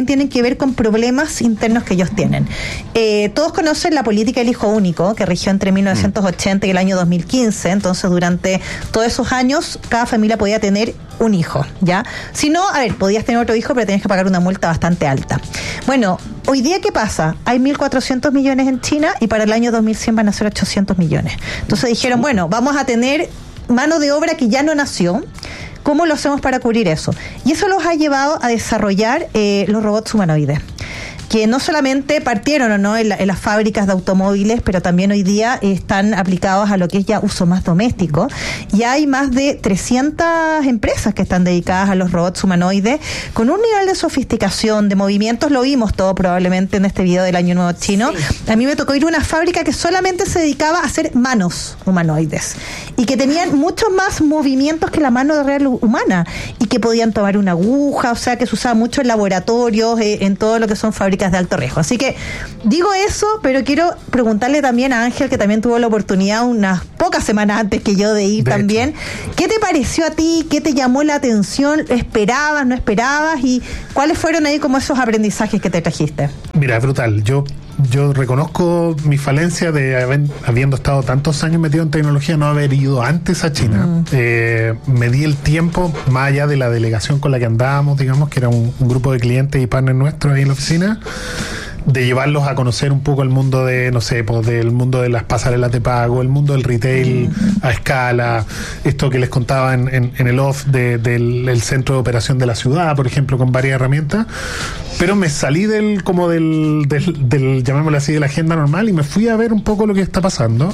tienen que ver con problemas internos que ellos tienen. Eh, todos conocen la política del hijo único, que rigió entre mil novecientos ochenta y el año dos mil quince. Entonces, durante todos esos años, cada familia podía tener un hijo, ¿ya? Si no, a ver, podías tener otro hijo, pero tenías que pagar una multa bastante alta. Bueno, hoy día, ¿qué pasa? Hay mil cuatrocientos millones en China y para el año dos mil cien van a ser ochocientos millones. Entonces dijeron, bueno, vamos a tener mano de obra que ya no nació. ¿Cómo lo hacemos para cubrir eso? Y eso los ha llevado a desarrollar eh, los robots humanoides, que no solamente partieron o no en, la, en las fábricas de automóviles, pero también hoy día están aplicados a lo que es ya uso más doméstico. Y hay más de trescientas empresas que están dedicadas a los robots humanoides, con un nivel de sofisticación, de movimientos, lo vimos todo probablemente en este video del Año Nuevo Chino. Sí. A mí me tocó ir a una fábrica que solamente se dedicaba a hacer manos humanoides, y que tenían muchos más movimientos que la mano real humana, y que podían tomar una aguja, o sea, que se usaba mucho en laboratorios, eh, en todo lo que son fábricas de alto riesgo. Así que digo eso, pero quiero preguntarle también a Ángel, que también tuvo la oportunidad unas pocas semanas antes que yo de ir de también. Hecho. ¿Qué te pareció a ti? ¿Qué te llamó la atención? ¿Esperabas, no esperabas? ¿Y cuáles fueron ahí como esos aprendizajes que te trajiste? Mira, es brutal. Yo Yo reconozco mi falencia de haber, habiendo estado tantos años metido en tecnología, no haber ido antes a China. Mm. Eh, me di el tiempo, más allá de la delegación con la que andábamos, digamos, que era un, un grupo de clientes y partners nuestros ahí en la oficina, de llevarlos a conocer un poco el mundo de, no sé, pues del mundo de las pasarelas de pago, el mundo del retail mm. a escala, esto que les contaba en, en, en el off de, del el centro de operación de la ciudad, por ejemplo, con varias herramientas. Pero me salí del, como del, del, del, llamémoslo así, de la agenda normal, y me fui a ver un poco lo que está pasando.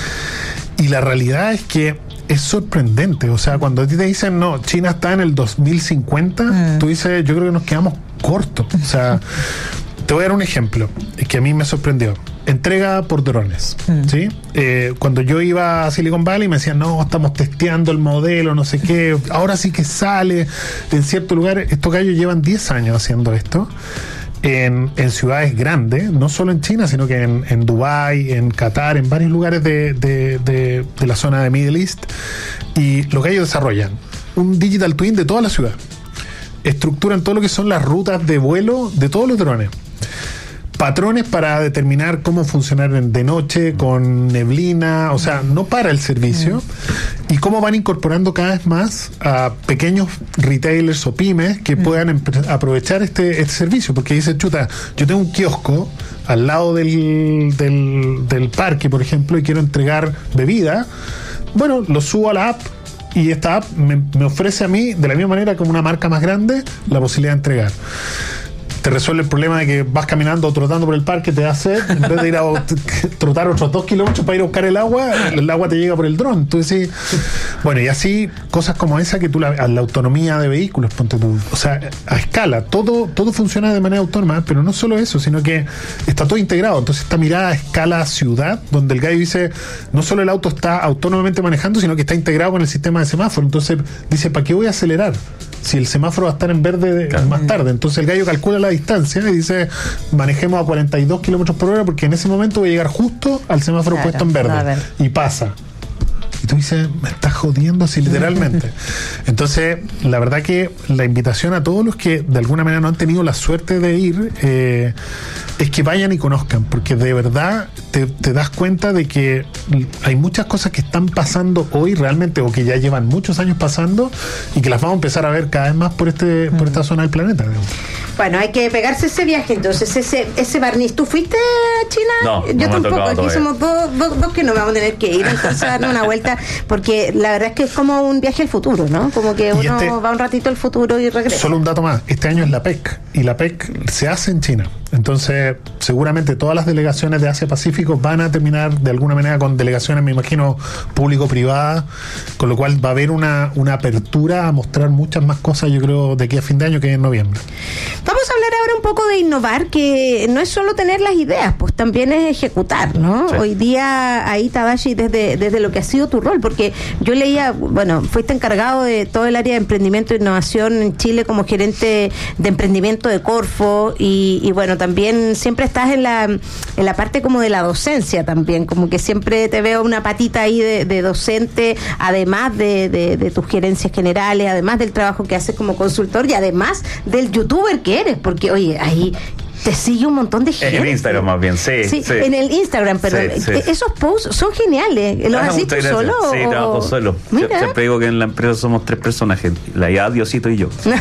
Y la realidad es que es sorprendente. O sea, cuando a ti te dicen, no, China está en el dos mil cincuenta, mm. tú dices, yo creo que nos quedamos cortos. O sea, te voy a dar un ejemplo que a mí me sorprendió. Entrega por drones, mm. ¿sí? Eh, cuando yo iba a Silicon Valley me decían, no, estamos testeando el modelo, no sé qué, ahora sí que sale en cierto lugar. Estos gallos llevan diez años haciendo esto en, en ciudades grandes, no solo en China, sino que en, en Dubái, en Qatar, en varios lugares de, de, de, de la zona de Middle East. Y los gallos desarrollan un digital twin de toda la ciudad, estructuran todo lo que son las rutas de vuelo de todos los drones, patrones para determinar cómo funcionar de noche, con neblina, o sea, no para el servicio, y cómo van incorporando cada vez más a pequeños retailers o pymes que puedan empe- aprovechar este, este servicio, porque dice, chuta, yo tengo un kiosco al lado del, del, del parque, por ejemplo, y quiero entregar bebida. Bueno, lo subo a la app, y esta app me, me ofrece a mí, de la misma manera como una marca más grande, la posibilidad de entregar. Te resuelve el problema de que vas caminando o trotando por el parque, te da sed, en vez de ir a trotar otros dos kilómetros para ir a buscar el agua, el agua te llega por el dron. Entonces, sí, bueno, y así cosas como esa, que tú la, la autonomía de vehículos, ponte tú, o sea, a escala, todo, todo funciona de manera autónoma, pero no solo eso, sino que está todo integrado. Entonces, esta mirada a escala ciudad, donde el gallo dice, no solo el auto está autónomamente manejando, sino que está integrado con el sistema de semáforo. Entonces, dice, ¿para qué voy a acelerar si el semáforo va a estar en verde claro. más tarde? Entonces el gallo calcula la distancia y dice, manejemos a cuarenta y dos kilómetros por hora, porque en ese momento voy a llegar justo al semáforo claro, puesto en verde, y pasa. Y tú dices, me estás jodiendo así literalmente. Entonces, la verdad que la invitación a todos los que de alguna manera no han tenido la suerte de ir, eh, es que vayan y conozcan, porque de verdad te, te das cuenta de que hay muchas cosas que están pasando hoy realmente, o que ya llevan muchos años pasando, y que las vamos a empezar a ver cada vez más por este por esta zona del planeta, digamos. Bueno, hay que pegarse ese viaje, entonces, ese ese barniz. ¿Tú fuiste a China? No, yo no tampoco. Aquí todavía. somos dos, dos, dos que no vamos a tener que ir, entonces a darle una vuelta, porque la verdad es que es como un viaje al futuro, ¿no? Como que uno este, va un ratito al futuro y regresa. Solo un dato más, este año es la P E C, y la P E C se hace en China. Entonces, seguramente todas las delegaciones de Asia-Pacífico van a terminar de alguna manera con delegaciones, me imagino, público-privadas, con lo cual va a haber una, una apertura a mostrar muchas más cosas, yo creo, de aquí a fin de año, que es en noviembre. Vamos a hablar ahora un poco de innovar, que no es solo tener las ideas, pues también es ejecutar, ¿no? Sí. Hoy día, ahí, Tadashi, desde, desde lo que ha sido tu rol, porque yo leía, bueno, fuiste encargado de todo el área de emprendimiento e innovación en Chile como gerente de emprendimiento de Corfo, y, y bueno, también siempre estás en la en la parte como de la docencia también, como que siempre te veo una patita ahí de, de docente, además de, de, de tus gerencias generales, además del trabajo que haces como consultor y además del youtuber que eres, porque oye, ahí te sigue un montón de gente. En Instagram más bien, sí. Sí, sí. en el Instagram, perdón. Sí, sí. Esos posts son geniales. ¿Los Ah, haces tú solo? Sí, o... trabajo solo. Mira. Siempre digo que en la empresa somos tres personajes, la I A, Diosito y yo. Somos,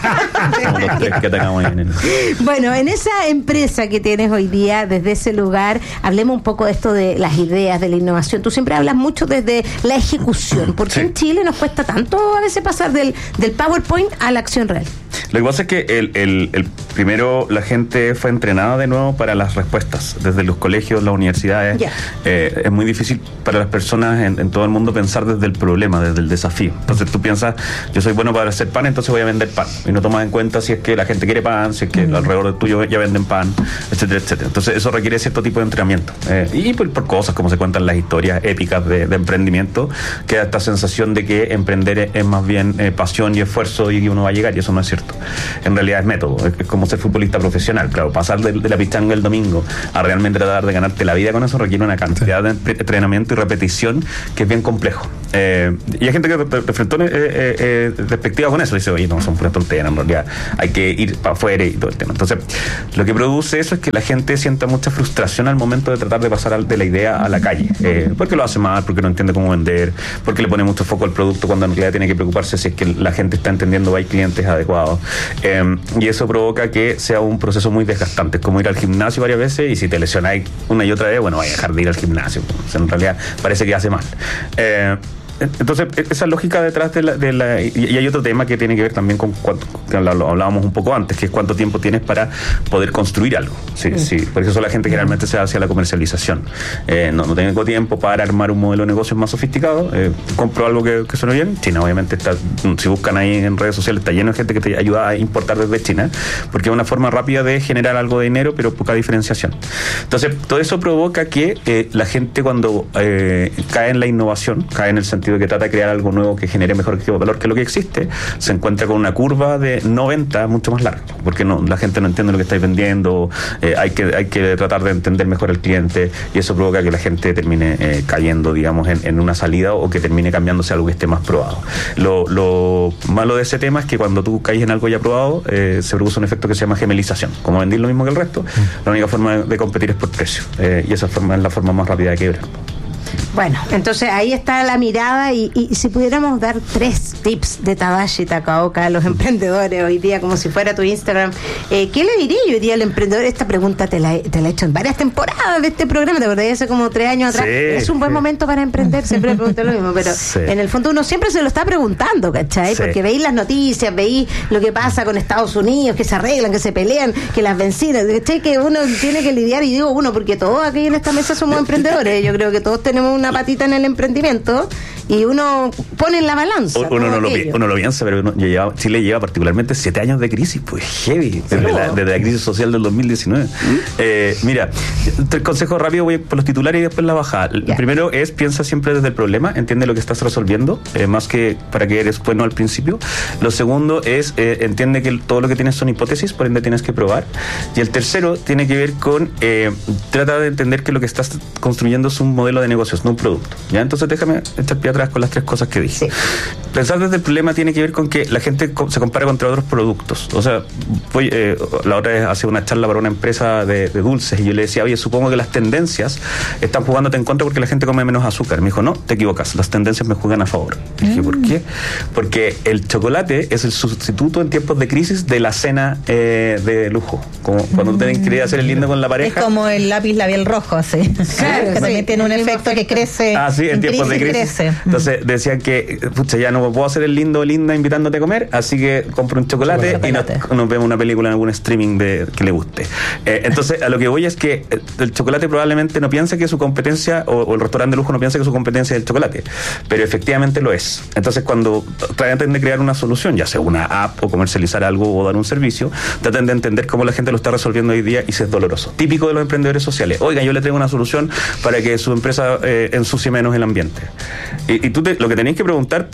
somos los tres que atacamos ahí en el... Bueno, en esa empresa que tienes hoy día, desde ese lugar, hablemos un poco de esto de las ideas, de la innovación. Tú siempre hablas mucho desde la ejecución. ¿Por qué Sí. en Chile nos cuesta tanto a veces pasar del, del PowerPoint a la acción real? Lo que pasa es que el, el, el primero la gente fue entrenada de nuevo para las respuestas desde los colegios, las universidades. Ya. Eh, es muy difícil para las personas en, en todo el mundo pensar desde el problema, desde el desafío. Entonces tú piensas, yo soy bueno para hacer pan, entonces voy a vender pan, y no tomas en cuenta si es que la gente quiere pan, si es que mm. alrededor de tuyo ya venden pan, etcétera, etcétera. Entonces eso requiere cierto tipo de entrenamiento, eh, y por, por cosas como se cuentan las historias épicas de, de emprendimiento, queda esta sensación de que emprender es, es más bien eh, pasión y esfuerzo y que uno va a llegar, y eso no es cierto. En realidad es método, es, es como ser futbolista profesional. Claro, pasar de, de la pichanga el domingo a realmente tratar de ganarte la vida con eso requiere una cantidad de entrenamiento y repetición que es bien complejo. Eh, y hay gente que reflexionó eh, eh, eh, despectiva con eso, dice, oye, no, son puras tonterías, en realidad hay que ir para afuera y todo el tema. Entonces, lo que produce eso es que la gente sienta mucha frustración al momento de tratar de pasar de la idea a la calle, eh, porque lo hace mal, porque no entiende cómo vender, porque le pone mucho foco al producto cuando en realidad tiene que preocuparse si es que la gente está entendiendo, hay clientes adecuados, eh, y eso provoca que sea un proceso muy desgastante. Es como ir al gimnasio varias veces, y si te lesionáis una y otra vez, bueno, vaya a dejar de ir al gimnasio. O sea, en realidad parece que hace mal. Eh, Entonces, esa lógica detrás de la... De la y, y hay otro tema que tiene que ver también con cuánto, que lo hablábamos un poco antes, que es cuánto tiempo tienes para poder construir algo. Sí, mm. sí. Por eso la gente generalmente se va hacia la comercialización. Eh, no, no tengo tiempo para armar un modelo de negocio más sofisticado. Eh, compro algo que, que suene bien. China, obviamente, está, si buscan ahí en redes sociales, está lleno de gente que te ayuda a importar desde China, porque es una forma rápida de generar algo de dinero, pero poca diferenciación. Entonces, todo eso provoca que eh, la gente cuando eh, cae en la innovación, cae en el sentido que trata de crear algo nuevo que genere mejor valor que lo que existe, se encuentra con una curva de no venta mucho más larga, porque no, la gente no entiende lo que estáis vendiendo, eh, hay que hay que tratar de entender mejor al cliente, y eso provoca que la gente termine eh, cayendo, digamos, en, en una salida, o que termine cambiándose a algo que esté más probado. Lo, lo malo de ese tema es que cuando tú caes en algo ya probado, eh, se produce un efecto que se llama gemelización. Como vendís lo mismo que el resto, la única forma de, de competir es por precio, eh, y esa forma es la forma más rápida de quebrar. Bueno, entonces ahí está la mirada, y, y si pudiéramos dar tres tips de Tadashi Takaoka a los emprendedores hoy día, como si fuera tu Instagram, eh, ¿qué le diría yo hoy día al emprendedor? Esta pregunta te la, te la he hecho en varias temporadas de este programa, te acordás, hace como tres años atrás. Sí, es un buen sí. momento para emprender, siempre pregunté lo mismo, pero sí. en el fondo uno siempre se lo está preguntando, ¿cachai? Sí. Porque veis las noticias, veis lo que pasa con Estados Unidos, que se arreglan, que se pelean, que las vencidas, ¿cachai? Que uno tiene que lidiar, y digo uno, porque todos aquí en esta mesa somos emprendedores, yo creo que todos tenemos una patita en el emprendimiento, y uno pone en la balanza. Uno no, lo, uno lo piensa, pero uno, lleva, Chile lleva particularmente siete años de crisis, pues heavy, desde, la, desde la crisis social del dos mil diecinueve. ¿Mm? Eh, mira, el consejo rápido, voy por los titulares y después la bajada. El yeah. primero es, piensa siempre desde el problema, entiende lo que estás resolviendo, eh, más que para que eres bueno al principio. Lo segundo es, eh, entiende que todo lo que tienes son hipótesis, por ende tienes que probar. Y el tercero tiene que ver con, eh, trata de entender que lo que estás construyendo es un modelo de negocios, no un producto. ¿Ya? Entonces déjame echar pie atrás con las tres cosas que dije. Sí. Pensar desde el problema tiene que ver con que la gente se compara contra otros productos. O sea, voy, eh, la otra vez hacía una charla para una empresa de, de dulces, y yo le decía, oye, supongo que las tendencias están jugándote en contra porque la gente come menos azúcar. Me dijo, no, te equivocas, las tendencias me juegan a favor. Mm. Dije, ¿por qué? Porque el chocolate es el sustituto en tiempos de crisis de la cena eh, de lujo. Como cuando mm. tenés que ir a hacer el lindo con la pareja. Es como el lápiz labial rojo, sí. Claro, que también tiene un efecto que crece. Ah, sí, en, en tiempos crisis de crisis. Crece. Entonces decían que, pucha, ya no puedo hacer el lindo o linda invitándote a comer, así que compro un chocolate, chocolate. y nos, nos vemos una película en algún streaming de, que le guste. Eh, entonces, a lo que voy es que el chocolate probablemente no piense que su competencia, o, o el restaurante de lujo no piense que su competencia es el chocolate, pero efectivamente lo es. Entonces, cuando tratan de crear una solución, ya sea una app o comercializar algo o dar un servicio, tratan de entender cómo la gente lo está resolviendo hoy día, y si es doloroso. Típico de los emprendedores sociales. Oigan, yo le traigo una solución para que su empresa eh, ensucie menos el ambiente. Y, y tú te, lo que tenéis que preguntarte, o sea,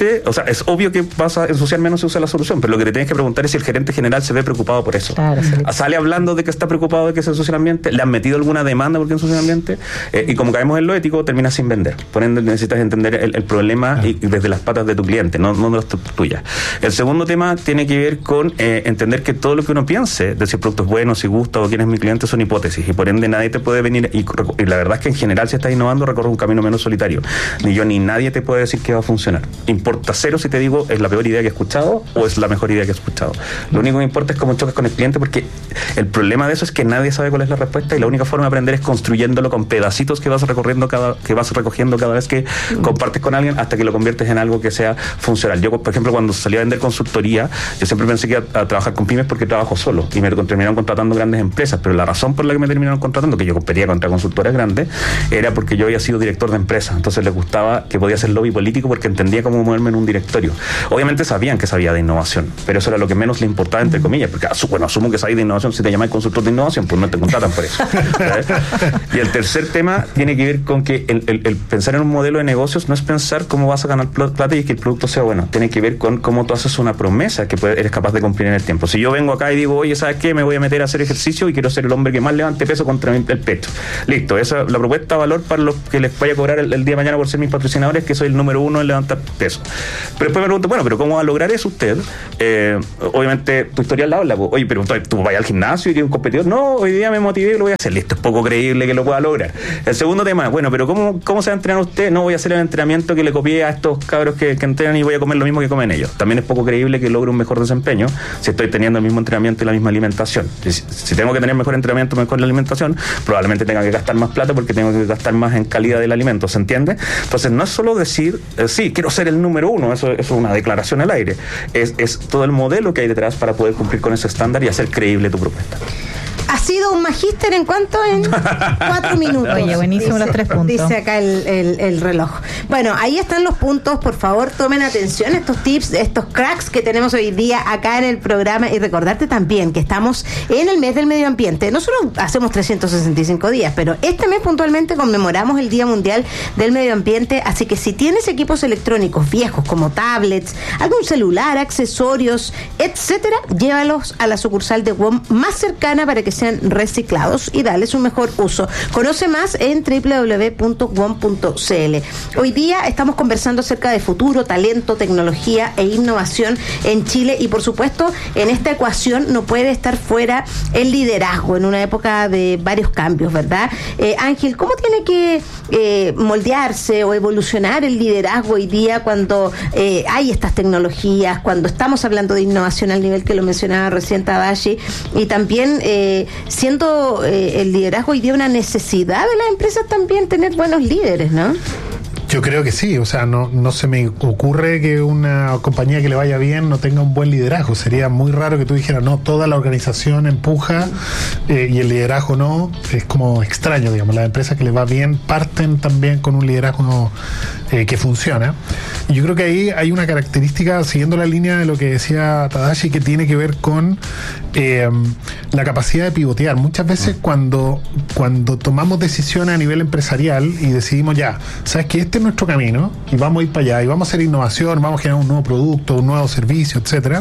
sea, es obvio que vas a ensuciar menos si usas la solución, pero lo que te tienes que preguntar es si el gerente general se ve preocupado por eso. Claro, sí. Sale hablando de que está preocupado de que se ensucia el ambiente, le han metido alguna demanda porque ensucia el ambiente, eh, y como caemos en lo ético, terminas sin vender. Por ende, necesitas entender el, el problema y, y desde las patas de tu cliente, no, no de las tuyas. El segundo tema tiene que ver con eh, entender que todo lo que uno piense de si el producto es bueno, si gusta o quién es mi cliente son hipótesis, y por ende nadie te puede venir, y, y la verdad es que en general si estás innovando recorres un camino menos solitario. Ni yo ni nadie te puede decir que va a funcionar. Importa cero si te digo es la peor idea que he escuchado o es la mejor idea que he escuchado. Lo único que importa es cómo chocas con el cliente, porque el problema de eso es que nadie sabe cuál es la respuesta y la única forma de aprender es construyéndolo con pedacitos que vas recorriendo cada, que vas recogiendo cada vez que mm. compartes con alguien hasta que lo conviertes en algo que sea funcional. Yo, por ejemplo, cuando salí a vender consultoría, yo siempre pensé que iba a, a trabajar con pymes porque trabajo solo y me terminaron contratando grandes empresas, pero la razón por la que me terminaron contratando, que yo competía contra consultoras grandes, era porque yo había sido director de empresa, entonces les gustaba que podía hacer lobby político porque entendía cómo moverme en un directorio. Obviamente sabían que sabía de innovación, pero eso era lo que menos le importaba, entre comillas, porque bueno, asumo que sabéis de innovación, si te llamáis consultor de innovación, pues no te contratan por eso. ¿Sabes? Y el tercer tema tiene que ver con que el, el, el pensar en un modelo de negocios no es pensar cómo vas a ganar plata y que el producto sea bueno, tiene que ver con cómo tú haces una promesa que puede, eres capaz de cumplir en el tiempo. Si yo vengo acá y digo, oye, ¿sabes qué? Me voy a meter a hacer ejercicio y quiero ser el hombre que más levante peso contra el pecho. Listo, esa es la propuesta de valor para los que les vaya a cobrar el, el día de mañana por ser mis patrocinadores, que soy el número uno en levantar peso. Pero después me pregunto, bueno, pero ¿cómo va a lograr eso usted? Eh, obviamente tu historial la habla, oye, pero tú vas al gimnasio y tienes un competidor. No, hoy día me motivé y lo voy a hacer. Listo, es poco creíble que lo pueda lograr. El segundo tema, bueno, pero ¿cómo, cómo se va a entrenar usted? No voy a hacer el entrenamiento que le copié a estos cabros que, que entrenan y voy a comer lo mismo que comen ellos. También es poco creíble que logre un mejor desempeño si estoy teniendo el mismo entrenamiento y la misma alimentación. Si, si tengo que tener mejor entrenamiento, mejor la alimentación, probablemente tenga que gastar más plata porque tengo que gastar más en calidad del alimento, ¿se entiende? Entonces no es solo decir, eh, sí, quiero ser el número uno, eso, eso es una declaración al aire, es, es todo el modelo que hay detrás para poder cumplir con ese estándar y hacer creíble tu propuesta. Ha sido un magíster en cuánto, en cuatro minutos. Oye, buenísimo dice, los tres puntos. Dice acá el, el, el reloj. Bueno, ahí están los puntos. Por favor, tomen atención estos tips, estos cracks que tenemos hoy día acá en el programa. Y recordarte también que estamos en el mes del medio ambiente. Nosotros hacemos trescientos sesenta y cinco días, pero este mes puntualmente conmemoramos el Día Mundial del Medio Ambiente. Así que si tienes equipos electrónicos viejos como tablets, algún celular, accesorios, etcétera, llévalos a la sucursal de W O M más cercana para que sean reciclados y darles un mejor uso. Conoce más en doble u doble u doble u punto wom punto c l. Hoy día estamos conversando acerca de futuro, talento, tecnología e innovación en Chile y por supuesto en esta ecuación no puede estar fuera el liderazgo en una época de varios cambios, ¿verdad? Eh, Ángel, ¿cómo tiene que eh, moldearse o evolucionar el liderazgo hoy día cuando eh, hay estas tecnologías, cuando estamos hablando de innovación al nivel que lo mencionaba recién Tadashi y también eh, siendo eh, el liderazgo hoy día una necesidad de las empresas también tener buenos líderes, ¿no? Yo creo que sí, o sea, no, no se me ocurre que una compañía que le vaya bien no tenga un buen liderazgo. Sería muy raro que tú dijeras, no, toda la organización empuja eh, y el liderazgo no. Es como extraño, digamos. Las empresas que les va bien parten también con un liderazgo eh, que funciona. Y yo creo que ahí hay una característica, siguiendo la línea de lo que decía Tadashi, que tiene que ver con eh, la capacidad de pivotear. Muchas veces cuando, cuando tomamos decisiones a nivel empresarial y decidimos ya, ¿sabes qué? Este es nuestro camino y vamos a ir para allá y vamos a hacer innovación, vamos a generar un nuevo producto, un nuevo servicio, etcétera.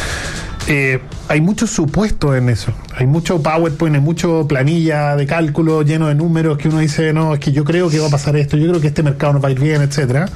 Eh, hay muchos supuestos en eso. Hay mucho PowerPoint, hay mucho planilla de cálculo lleno de números que uno dice, no, es que yo creo que va a pasar esto, yo creo que este mercado nos va a ir bien, etcétera.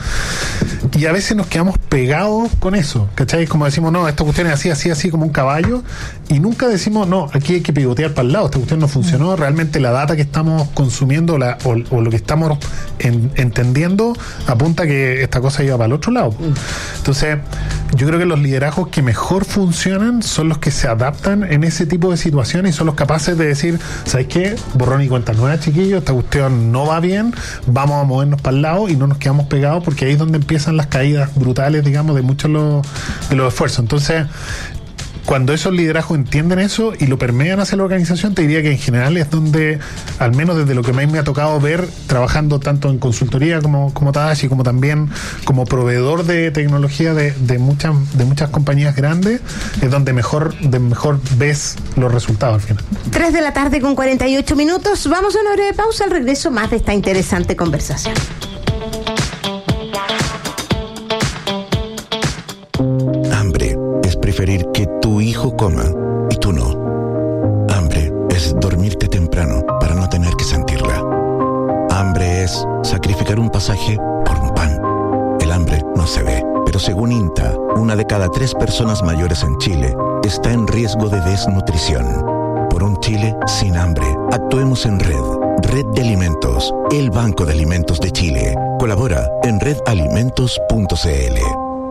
Y a veces nos quedamos pegados con eso, ¿cachai? Como decimos, no, esta cuestión es así, así, así, como un caballo, y nunca decimos, no, aquí hay que pivotear para el lado, esta cuestión no funcionó, realmente la data que estamos consumiendo la, o, o lo que estamos en, entendiendo apunta que esta cosa iba para el otro lado. Entonces, yo creo que los liderazgos que mejor funcionan son los que se adaptan en ese tipo de situaciones y son los capaces de decir, ¿sabes qué? Borrón y cuenta nueva, chiquillos, esta cuestión no va bien, vamos a movernos para el lado y no nos quedamos pegados porque ahí es donde empiezan las caídas brutales, digamos, de muchos de los, de los esfuerzos. Entonces, cuando esos liderazgos entienden eso y lo permean hacia la organización, te diría que en general es donde, al menos desde lo que más me ha tocado ver, trabajando tanto en consultoría como, como Tadashi, como también como proveedor de tecnología de, de muchas de muchas compañías grandes, es donde mejor, de mejor ves los resultados al final. tres de la tarde con cuarenta y ocho minutos. Vamos a una breve pausa, al regreso más de esta interesante conversación. preferir que tu hijo coma y tú no. Hambre es dormirte temprano para no tener que sentirla. Hambre es sacrificar un pasaje por un pan. El hambre no se ve, pero según INTA, una de cada tres personas mayores en Chile está en riesgo de desnutrición. Por un Chile sin hambre, actuemos en red. Red de Alimentos, el Banco de Alimentos de Chile. Colabora en red alimentos punto c l.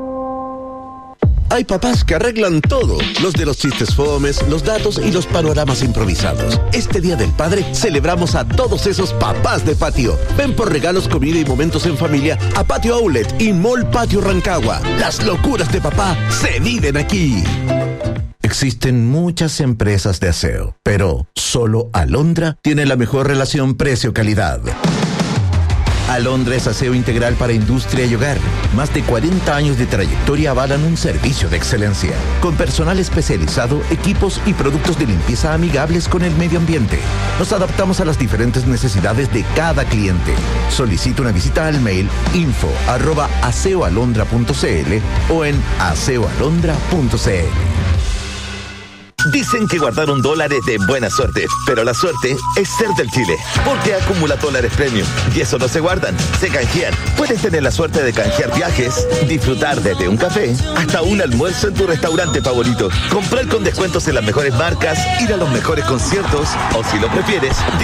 Hay papás que arreglan todo, los de los chistes fomes, los datos y los panoramas improvisados. Este Día del Padre celebramos a todos esos papás de patio. Ven por regalos, comida y momentos en familia a Patio Outlet y Mall Patio Rancagua. Las locuras de papá se viven aquí. Existen muchas empresas de aseo, pero solo Alondra tiene la mejor relación precio-calidad. Alondra es aseo integral para industria y hogar. Más de cuarenta años de trayectoria avalan un servicio de excelencia, con personal especializado, equipos y productos de limpieza amigables con el medio ambiente. Nos adaptamos a las diferentes necesidades de cada cliente. Solicita una visita al mail info arroba aseoalondra punto c l o en aseoalondra punto c l. Dicen que guardaron dólares de buena suerte, pero la suerte es ser del Chile, porque acumula dólares premium y eso no se guardan, se canjean. Puedes tener la suerte de canjear viajes, disfrutar desde un café hasta un almuerzo en tu restaurante favorito, comprar con descuentos en las mejores marcas, ir a los mejores conciertos o, si lo prefieres,